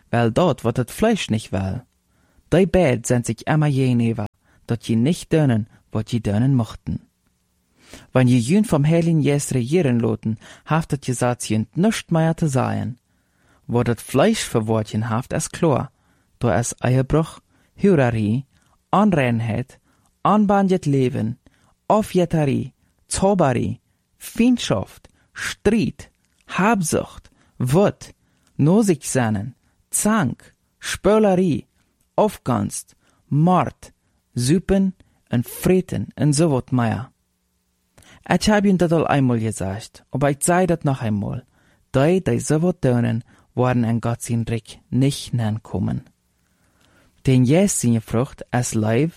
weil dort wird das Fleisch nicht will. Die beid sind sich immer jenever, dat je nicht dönen, wat je dönen mochten. Wenn je jün vom Heiligen Geist regieren loten, haftet je sagt jünt nischt mehr zu sein. Wo das Fleisch verwortjen haft es klar, do es Eierbruch, Hürerie, Anreinheit, anbandet Leben, Aufjetterie, Zauberie, Feindschaft, Streit, Habsucht, Wut, Nosigsennen, Zank, Spölerie, Aufganst, Mord, Süpen en Freten en so wat mehr. Ich hab ihn dat al einmal gesagt, aber ich sei dat noch einmal. Die so wat dönen, worden en Gott sin Reich nicht nankommen. Den Jes sin Frucht es Leib,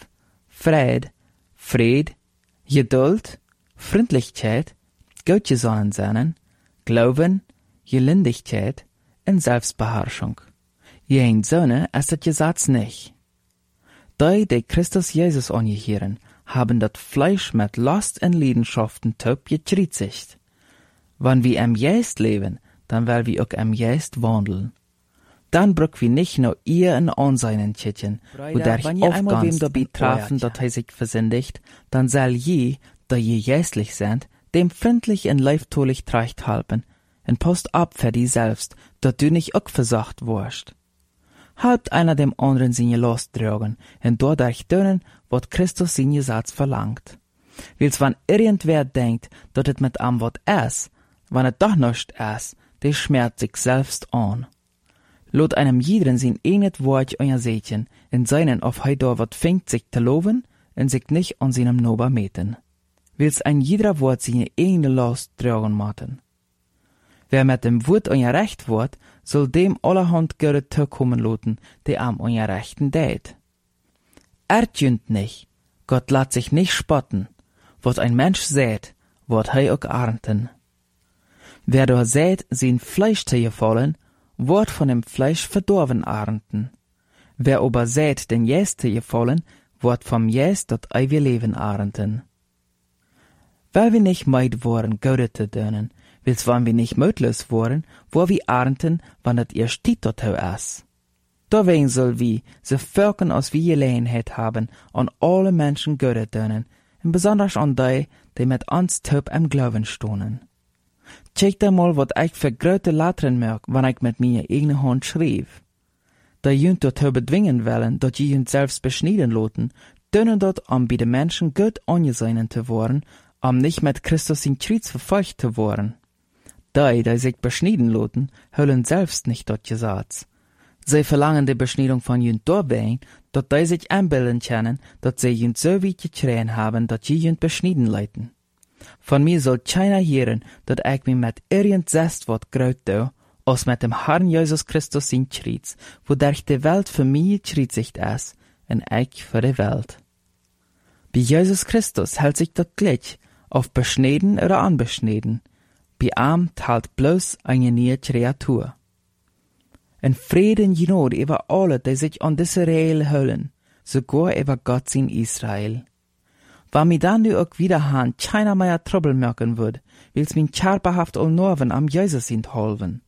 Fried, Geduld, Freundlichkeit, Gottgesonnen sein, Glauben, Gelindigkeit und Selbstbeherrschung. Jen Söhne es dat Gesetz nicht. Die Christus Jesus angehören, haben das Fleisch mit Last und Leidenschaften taub gekritzigt. Wenn wir am Geist leben, dann werden wir auch am Geist wandeln. Dann brück wir nicht nur ihr in Anseinen Tschitchen, wo der ich einmal wem dabei trafen, dat sich versündigt, dann soll je, da je geistlich sind, dem freundlich und leibtolich trecht halten, und post ab für die selbst, dat du nicht auch versagt wurst. Halbt einer dem anderen seine Last tragen, und dadurch dönen, wat Christus seine Satz verlangt. Wils wann irgendwer denkt, dat et mit am wat es, wann et doch nicht es, der schmerzt sich selbst an. Lot einem jeden sein enet Wort euer Sätchen, in seinen auf heidor wat fängt sich zu loben, und sich nicht an seinem Nober meten. Wils ein jeder Wort seine eigene Last tragen maten. Wer mit dem Wort euer Recht wort, soll dem allerhand Göre kommen loten, der am euer Rechten dät. Erdjünt nicht, Gott lässt sich nicht spotten, wat ein Mensch sät, wird hei auch ernten. Wer da sät, sein Fleisch zu gefallen, wird von dem Fleisch verdorben ernten. Wer aber sät, den Jäst zu gefallen, wird vom Jäst das ewige Leben ernten. Weil wir nicht meid worden, Gode zu dönen, wils wann wir nicht mötlos worden, wo wir ernten, wann das ihr Stiet dort ist. Dawein soll wir, so Völkern als wir Gelegenheit haben, an alle Menschen Gode dönen, und besonders an die mit uns taub am Glauben stohnen. Check mal, wat ich für grote Lettern merk, wann ich mit mir eigene Hand schrieb. Da jünt dort bedwingen wollen, dat je jünt selbst beschneiden loten, dönen dort, um bei den Menschen gut angesehen zu worden, um nicht mit Christus in Kreuz verfolgt zu worden. Die sich beschneiden loten, höllen selbst nicht dort Gesetz. Sie verlangen die Beschneidung von jünt dabei, dat die sich einbilden können, dat sie jünt so weit gekriegt haben, dat je jünt beschneiden leiten. Von mir soll keiner hören, dat ich mich mit irgend Wort graut do, als mit dem Herrn Jesus Christus in Kreuz, wodurch die Welt für mich gekreuzigt ist, und ich für die Welt. Bei Jesus Christus hält sich dat gleich, auf beschneiden oder unbeschneiden. Bei ihm teilt bloß eine neue Kreatur. En Frieden genot über alle, die sich an diese Regeln hüllen, sogar über Gott in Israel. Wenn mir dann nu auch wieder han keiner mehr Trouble merken würd, wills min scherperhaft all Norven am Jesus in holven.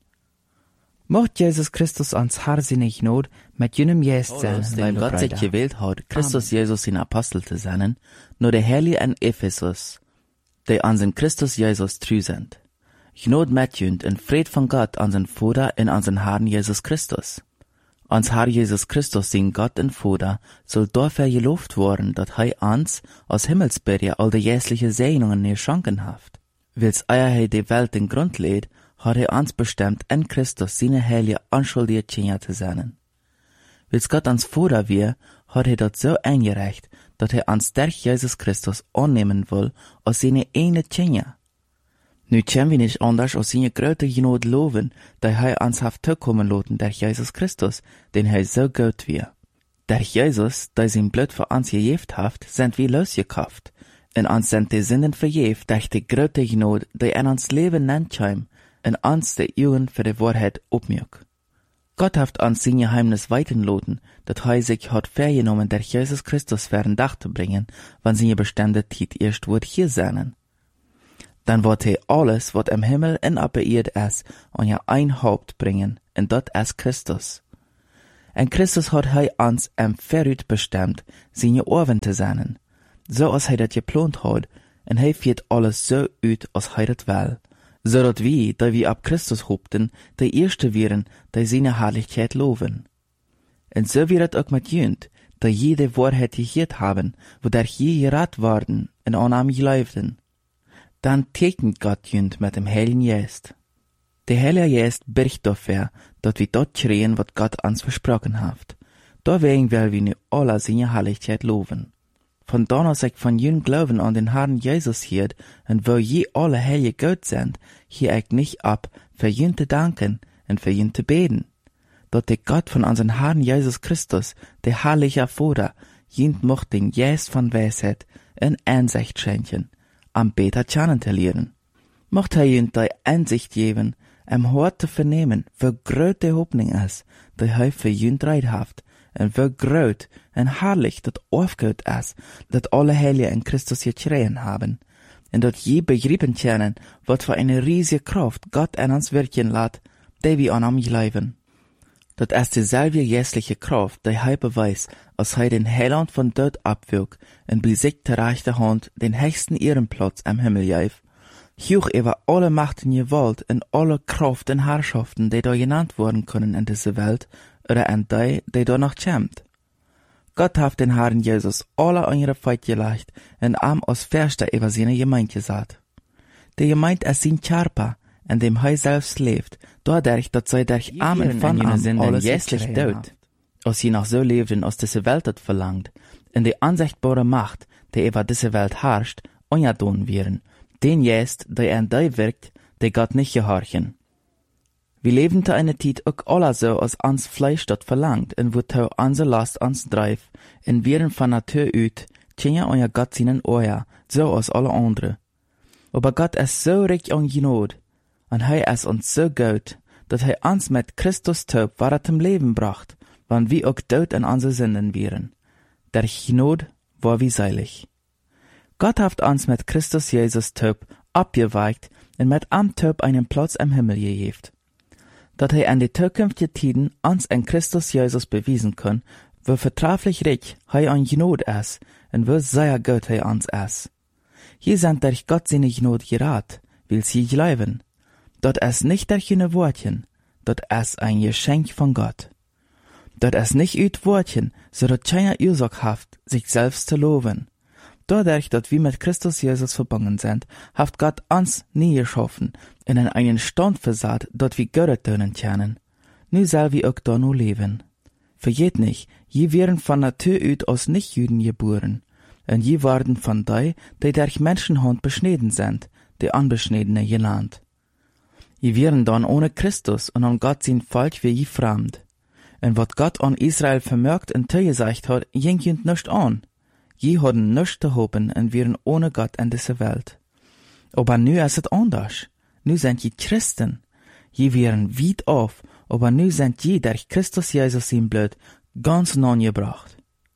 Mocht Jesus Christus ans harsinnig not mit jenem Jest sein, den Gott sich gewählt hat, Christus Jesus in Apostel zu sein, nur der Heilige in Ephesus, die an den Christus Jesus treu sind. Gnod mit jünd en Fried von Gott an den Vater und an den Herrn Jesus Christus. Ans Herr Jesus Christus, den Gott und Vater, soll dafür gelobt worden, dat hei ans aus Himmelsbürger all die jässliche Segnungen geschenken haft. Wils hei die Welt den Grund lädt, hat ans bestimmt, in Christus seine heilige unschuldige Kinder zu sein. Wils Gott ans Vater wir, hat dat so eingereicht, dat ans durch Jesus Christus annehmen will, als seine eine Kinder. Nu können wir nicht anders als seine große Genot loben, da ans haft kommen loten durch Jesus Christus, den so gut wir. Durch Jesus, da sein Blut für uns gejeft haft, sind wir losgekauft. Und uns sind die Sünden verjeft durch die große Genot, die in uns Leben nennt heim, und uns die Augen für die Wahrheit opmjuk. Gott haft uns sein Geheimnis weiten loten, dat sich hat vergenommen, durch Jesus Christus für ein Dach zu bringen, wann seine bestimmte Zeit erst wird hier sein. Dann wird alles, was im Himmel und auf der Erde ist, an ja ein Haupt bringen, und dort ist Christus. En Christus hat hij ons verut bestemd, zijn oven te zijn, zoals hij dat geplant had, en hij viert alles zo uit als hij dat wil, zodat wij, die we op Christus hoopten, de eerste wären, die zijn Herrlichkeit loven. En so wird het ook met junt, die je de waarheid gehoord hebben, wodat je geraad worden en aan hem geloofden. Dan tekent Gott junt met dem Heiligen Geist. Der Heilige Geist bericht dafür, dat wir dort schreien, wat Gott uns versprochen hat. Deswegen will wir nu alle seine Herrlichkeit loven. Von dann als ich von jün Glauben an den Herrn Jesus hielt, und wo je alle heilige Gott sind, hier ich nicht ab, für jün zu danken und für jün zu beten. Dat der Gott von unseren Herrn Jesus Christus, der herrliche Vater, jün mocht den Geist von Weisheit und Einsicht schenken, am beter kennen zu lernen. Mocht er jün die Einsicht geben, Hort te vernemen, wie groot de Hoffnung ist, die hij für jün dreid haft, und wie groot und herrlich dat aufgeht ist, dat alle Heiligen in Christus geschreien haben, und dat je begriffen können, wat für eine riesige Kraft Gott an uns wirken lässt, die wir an ihm glauben. Dat ist dieselbe geistliche Kraft, die hij beweist, als hij den Heiland von dort abwog und bei sich der rechte Hand den höchsten Ehrenplatz am Himmel gab, hoch über alle Macht und Gewalt und alle Kraft und Herrschaften, die da genannt worden können in dieser Welt, oder an die da noch kommt. Gott hat den Herrn Jesus alle an ihre Feit gelegt und am als Verster über seine Gemeinde gesagt. Die Gemeinde ist sein Körper, in dem er selbst lebt, dadurch, dass sie durch Armen von ihm alles jästlich tut, als sie noch so lebten, als diese Welt das verlangt, in die unsichtbare Macht, die über diese Welt herrscht, ungeduldig werden, den jest, der an die wirkt, die Gott nicht gehorchen. Wir leben zu einer Zeit auch alle so, als uns Fleisch dort verlangt, und wo tau unsere Last uns dreif, und wir von Natur uit, tjenja euer Gott seinen Ohr, so als alle andere. Aber Gott ist so reich an Gnade, und er ist uns so gut, dass er uns mit Christus taub war zum Leben bracht, wann wir auch tot in unsere Sünden wären. Der Gnade war wie seilig. Gott hat uns mit Christus Jesus taub abgeweicht und mit am taub einen Platz im Himmel gegeben. Dat er an die zukünftigen Tiden uns in Christus Jesus bewiesen kann, wie vertrefflich reich er an Gnade ist und wie sehr gut er uns ist. Hier sind durch Gott seine Gnade gerat, will sie glauben. Dat ist nicht durch eine Wortchen, dat ist ein Geschenk von Gott. Dat ist nicht uit Wortchen, so dat keine Ursache haft, sich selbst zu loben. Dadurch, dass wir mit Christus Jesus verbunden sind, hat Gott uns nie geschaffen und in einen Stand versatt, dort wir Gott tönen können. Nu soll wir auch da nur leben. Vergeht nicht, je wären von Natur uit aus Nichtjuden geboren, und je waren von die durch Menschenhand beschnitten sind, die Unbeschnittene genannt. Je wären dann ohne Christus und an Gott sein Volk wie je fremd. Und wat Gott an Israel vermerkt und zugesagt hat, ging jünd nicht an. Je hadden nichts zu hoffen und wären ohne Gott in dieser Welt. Aber nu ist es anders. Nu sind je Christen. Je wären weit auf, aber nu sind je durch Christus Jesus sein Blut ganz nah gebracht.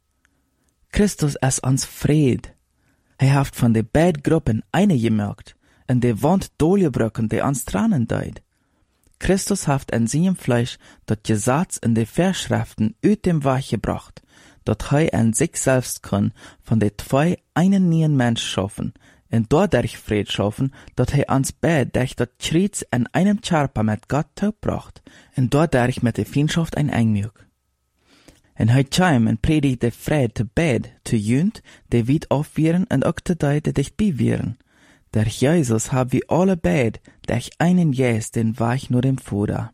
Christus ist uns Fried. Er hat von den beiden Gruppen eine gemerkt und die Wand durchgebrochen, die uns Tränen deut. Christus hat in seinem Fleisch das Gesetz in die Verschriften aus dem Weg gebracht, dat hij an sich selbst kann von den zwei einen neuen Mensch schaffen, und dadurch Fried schaffen, dat hij uns beide durch das Kreuz in einem Körper mit Gott taubbracht, und dadurch mit der Feindschaft ein Einmüg. Und hij kam und predigt der Fried zu beide, zu jünd, die weit aufwären und auch zu die, die dicht bei wären. Durch Jesus haben wir alle beide durch einen Geist den Weg nur dem Vater.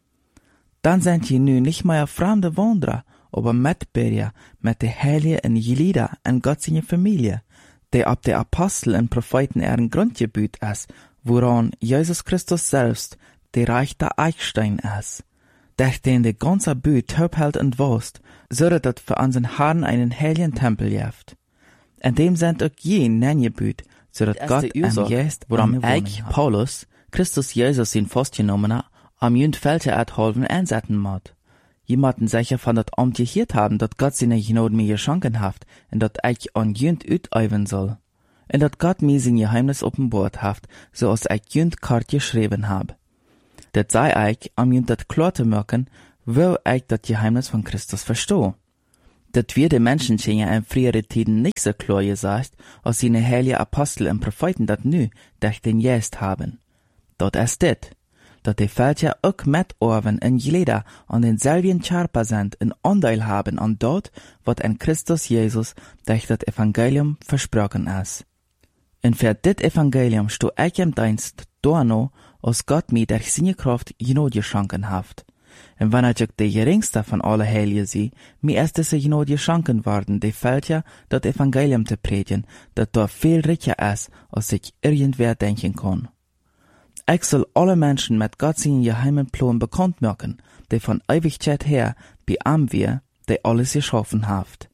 Dann sind je nu nicht mehr fremde Wanderer, aber Mitbürger mit den Heiligen in Jelida und Gott seine Familie, die ab der Apostel und Propheten ihren Grundgebiet ist, woran Jesus Christus selbst der rechte Eichstein ist, durch den der ganze Büt taubhält und wost, so dass für unseren Herrn einen heiligen Tempel gibt. In dem sind auch je Nengebüt, so dass Gott am Geist, woran ich, Paulus, Christus Jesus ihn festgenommen hat, am jünd Fälte erhalten einsetzen muss. Jemanden sicher von dat Amt gehört haben, dat Gott seine Gnade mir geschenkt hat, und dat ich an jünd utüben soll. Und dat Gott mir sein Geheimnis offenbart hat, so als ich jünd Kart geschrieben hab. Dat sei ich, am jünd dat klar zu merken, wil ich das Geheimnis von Christus verstehen. Das wir die Menschen in früheren Tiden nicht so klar gesagt, als seine heilige Apostel und Propheten das nu durch den Geist haben. Dort ist dit, dass die Völker auch mitorven in Glieder an denselben Charpa sind und Anteil haben an dort, was in Christus Jesus durch das Evangelium versprochen ist. Und für dit Evangelium sto ich im Dienst, dorno, als Gott mir durch seine Kraft Genot geschenken hat. Und wenn ich die geringste von alle Heiligen sie, mir ist es Genot geschenken worden, die Völker das Evangelium zu predigen, das dort viel reicher ist, als sich irgendwer denken kann. Ich soll alle Menschen mit Gott seinen geheimen Plan bekannt machen, die von Ewigkeit her bei am wir, die alles geschaffen hat.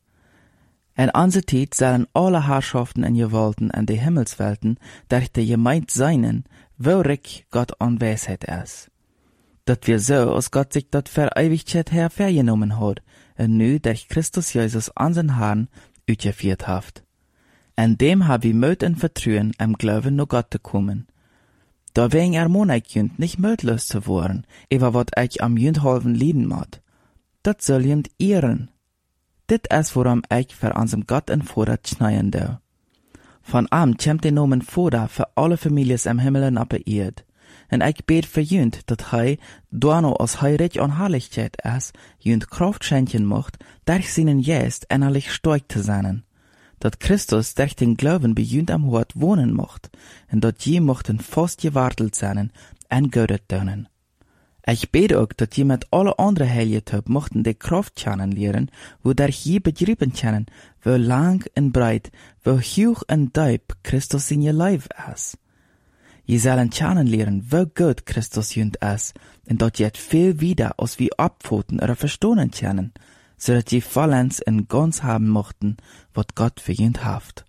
In unserer Zeit sollen alle Herrschaften und Gewalten in die Himmelswelten durch die Gemeinde seinen, wo reich Gott an Weisheit ist. Dat wir so, als Gott sich dat für Ewigkeit her vergenommen hat, und nu durch Christus Jesus an den Herrn uitgeführt hat. In dem hab ich Mut und Vertrauen im Glauben nur Gott zu kommen. Da wegen ermahne ich jünd nicht mutlos zu werden, über wat ich am jünd halben lieben mod. Dat soll jünd ehren. Dit is worum ich für unserem Gott en Vater schneien do. Von am kommt der Nomen Vater für alle Families im Himmel und auf der Erde. Und ich bet für jünd, dat hei, dorno als hei reich an Herrlichkeit is, jünd Kraft schenken mocht, durch seinen Geist innerlich stark zu sein. Dat Christus durch den Glauben bei jünd am Hort wohnen mocht, und dat je mochten fast gewartelt sein, en Gott dönen. Ich bete auch, dat je mit alle andere Heilige mochten die Kraft kennenlernen, wodurch je begrieben können, wo lang und breit, wo hoch und tief Christus in ihr Leib ist. Je sollen kennenlernen, wo gut Christus jünd ist, und dat je viel wieder als wie abfoten oder verstohlen können, so dat je vollends in ganz haben mochten, wat Gott für jünd haft.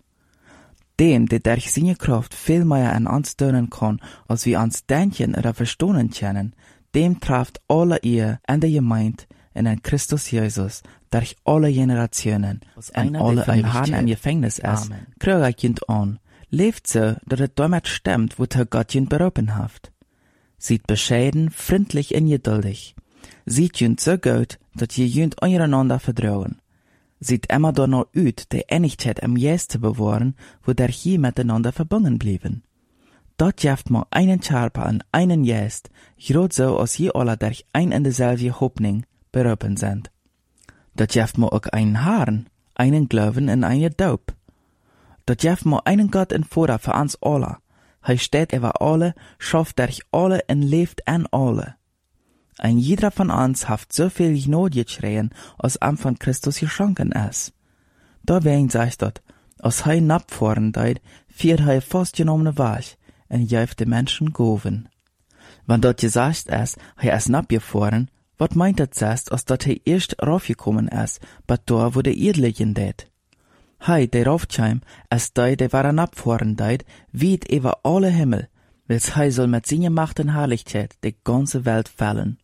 Dem, der durch seine Kraft viel mehr an uns tun kann, als wir uns denken oder verstohlen können, dem trifft alle ihr in der Gemeinde und in Christus Jesus durch alle Generationen und alle im Herrn im Gefängnis ist, kriege ich jünd an, lebt so, dass es damit stimmt, wozu Gott jünd berufen hat. Sieht bescheiden, freundlich und geduldig. Sieht jünd so gut, dass je jünd untereinander vertrauen. Sieht immer danach aus, die Einigkeit im Geist zu bewahren, wodurch je miteinander verbunden blieben. Dort jaft man einen Charpa und einen Geist, grad so, als je alle durch ein und dieselbe Hoffnung berufen sind. Dort jaft man auch einen Herrn, einen Glauben und einen Taub. Dort jaft man einen Gott und Vater für uns alle. Er steht über alle, schafft durch alle und lebt an alle. Ein jeder von uns hat so viel Not geschrien, als am von Christus geschenken ist. Deswegen sagt dort, als er napfahren deit, fiert er festgenommene Weg, und jäft die Menschen goven. Wenn dort gesagt ist, er ist napgefahren, wat meint das erst, als dort er erst raufgekommen ist, bei da, wo der Erdlichen det? Hei, der raufkam, ist deit, der war napfahren deit, weit über alle Himmel, wils hei soll mit seiner Macht und Herrlichkeit die ganze Welt fällen.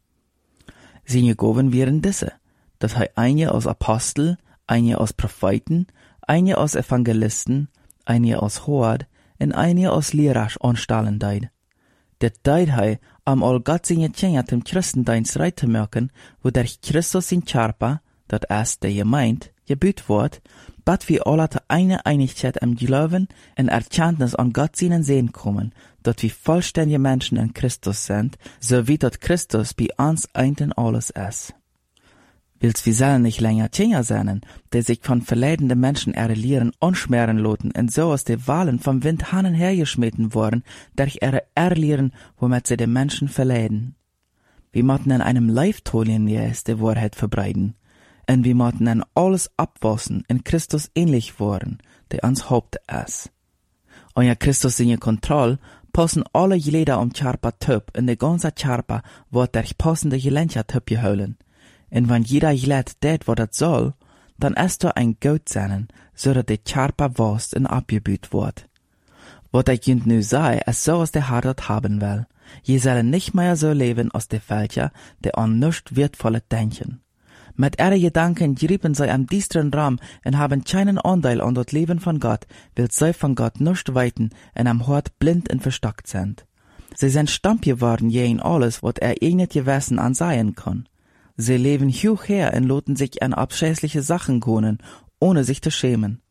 Seine Gaben wären diese, dass er eine als Apostel, eine als Propheten, eine als Evangelisten, eine als Hort und eine als Lehrer anstellen deit. Det deit er, all Gott seine Tjener dem Christendienst reit zu machen, wodurch Christus in Charpa, dat ist der Gemeinde, gebüht wird, bat wir alle zu einer Einigkeit im Glauben und Erkenntnis an Gott seinen Sehen kommen, dat wir vollständige Menschen in Christus sind, so wie dat Christus bei uns ein in alles ist. Wils wir sollen nicht länger Tjener sein, die sich von verleidenden Menschen ihre Lehren anschmieren loten und so aus den Wahlen vom Wind hannen hergeschmeten worden, durch ihre Erlehren, womit sie den Menschen verleiden. Wir mochten in einem Leiftolien die Wahrheit verbreiten, und wir mochten in alles abwassen, in Christus ähnlich worden, der uns Haupt ist. Und ja Christus seine Kontrolle, passen alle Glieder Charpa Töp, in der ganze Charpa wird durch passende Gelenker Töp geholen. Und wenn jeder Glied tät, was das soll, dann ist da ein Gott sein, so dass die Charpa wast und abgebüht wird. Was ich jünd nu sei, ist so, als der Herr das haben will. Je sollen nicht mehr so leben, als die Völker, die an nichts Wertvolles denken. Mit ihren Gedanken grieben sie am düsteren Raum und haben keinen Anteil an das Leben von Gott, weil sie von Gott nicht weiten und am Hort blind und verstockt sind. Sie sind stumpf geworden je in alles, was nicht gewissen ansehen kann. Sie leben hochher und loten sich an abscheuliche Sachen gonen, ohne sich zu schämen.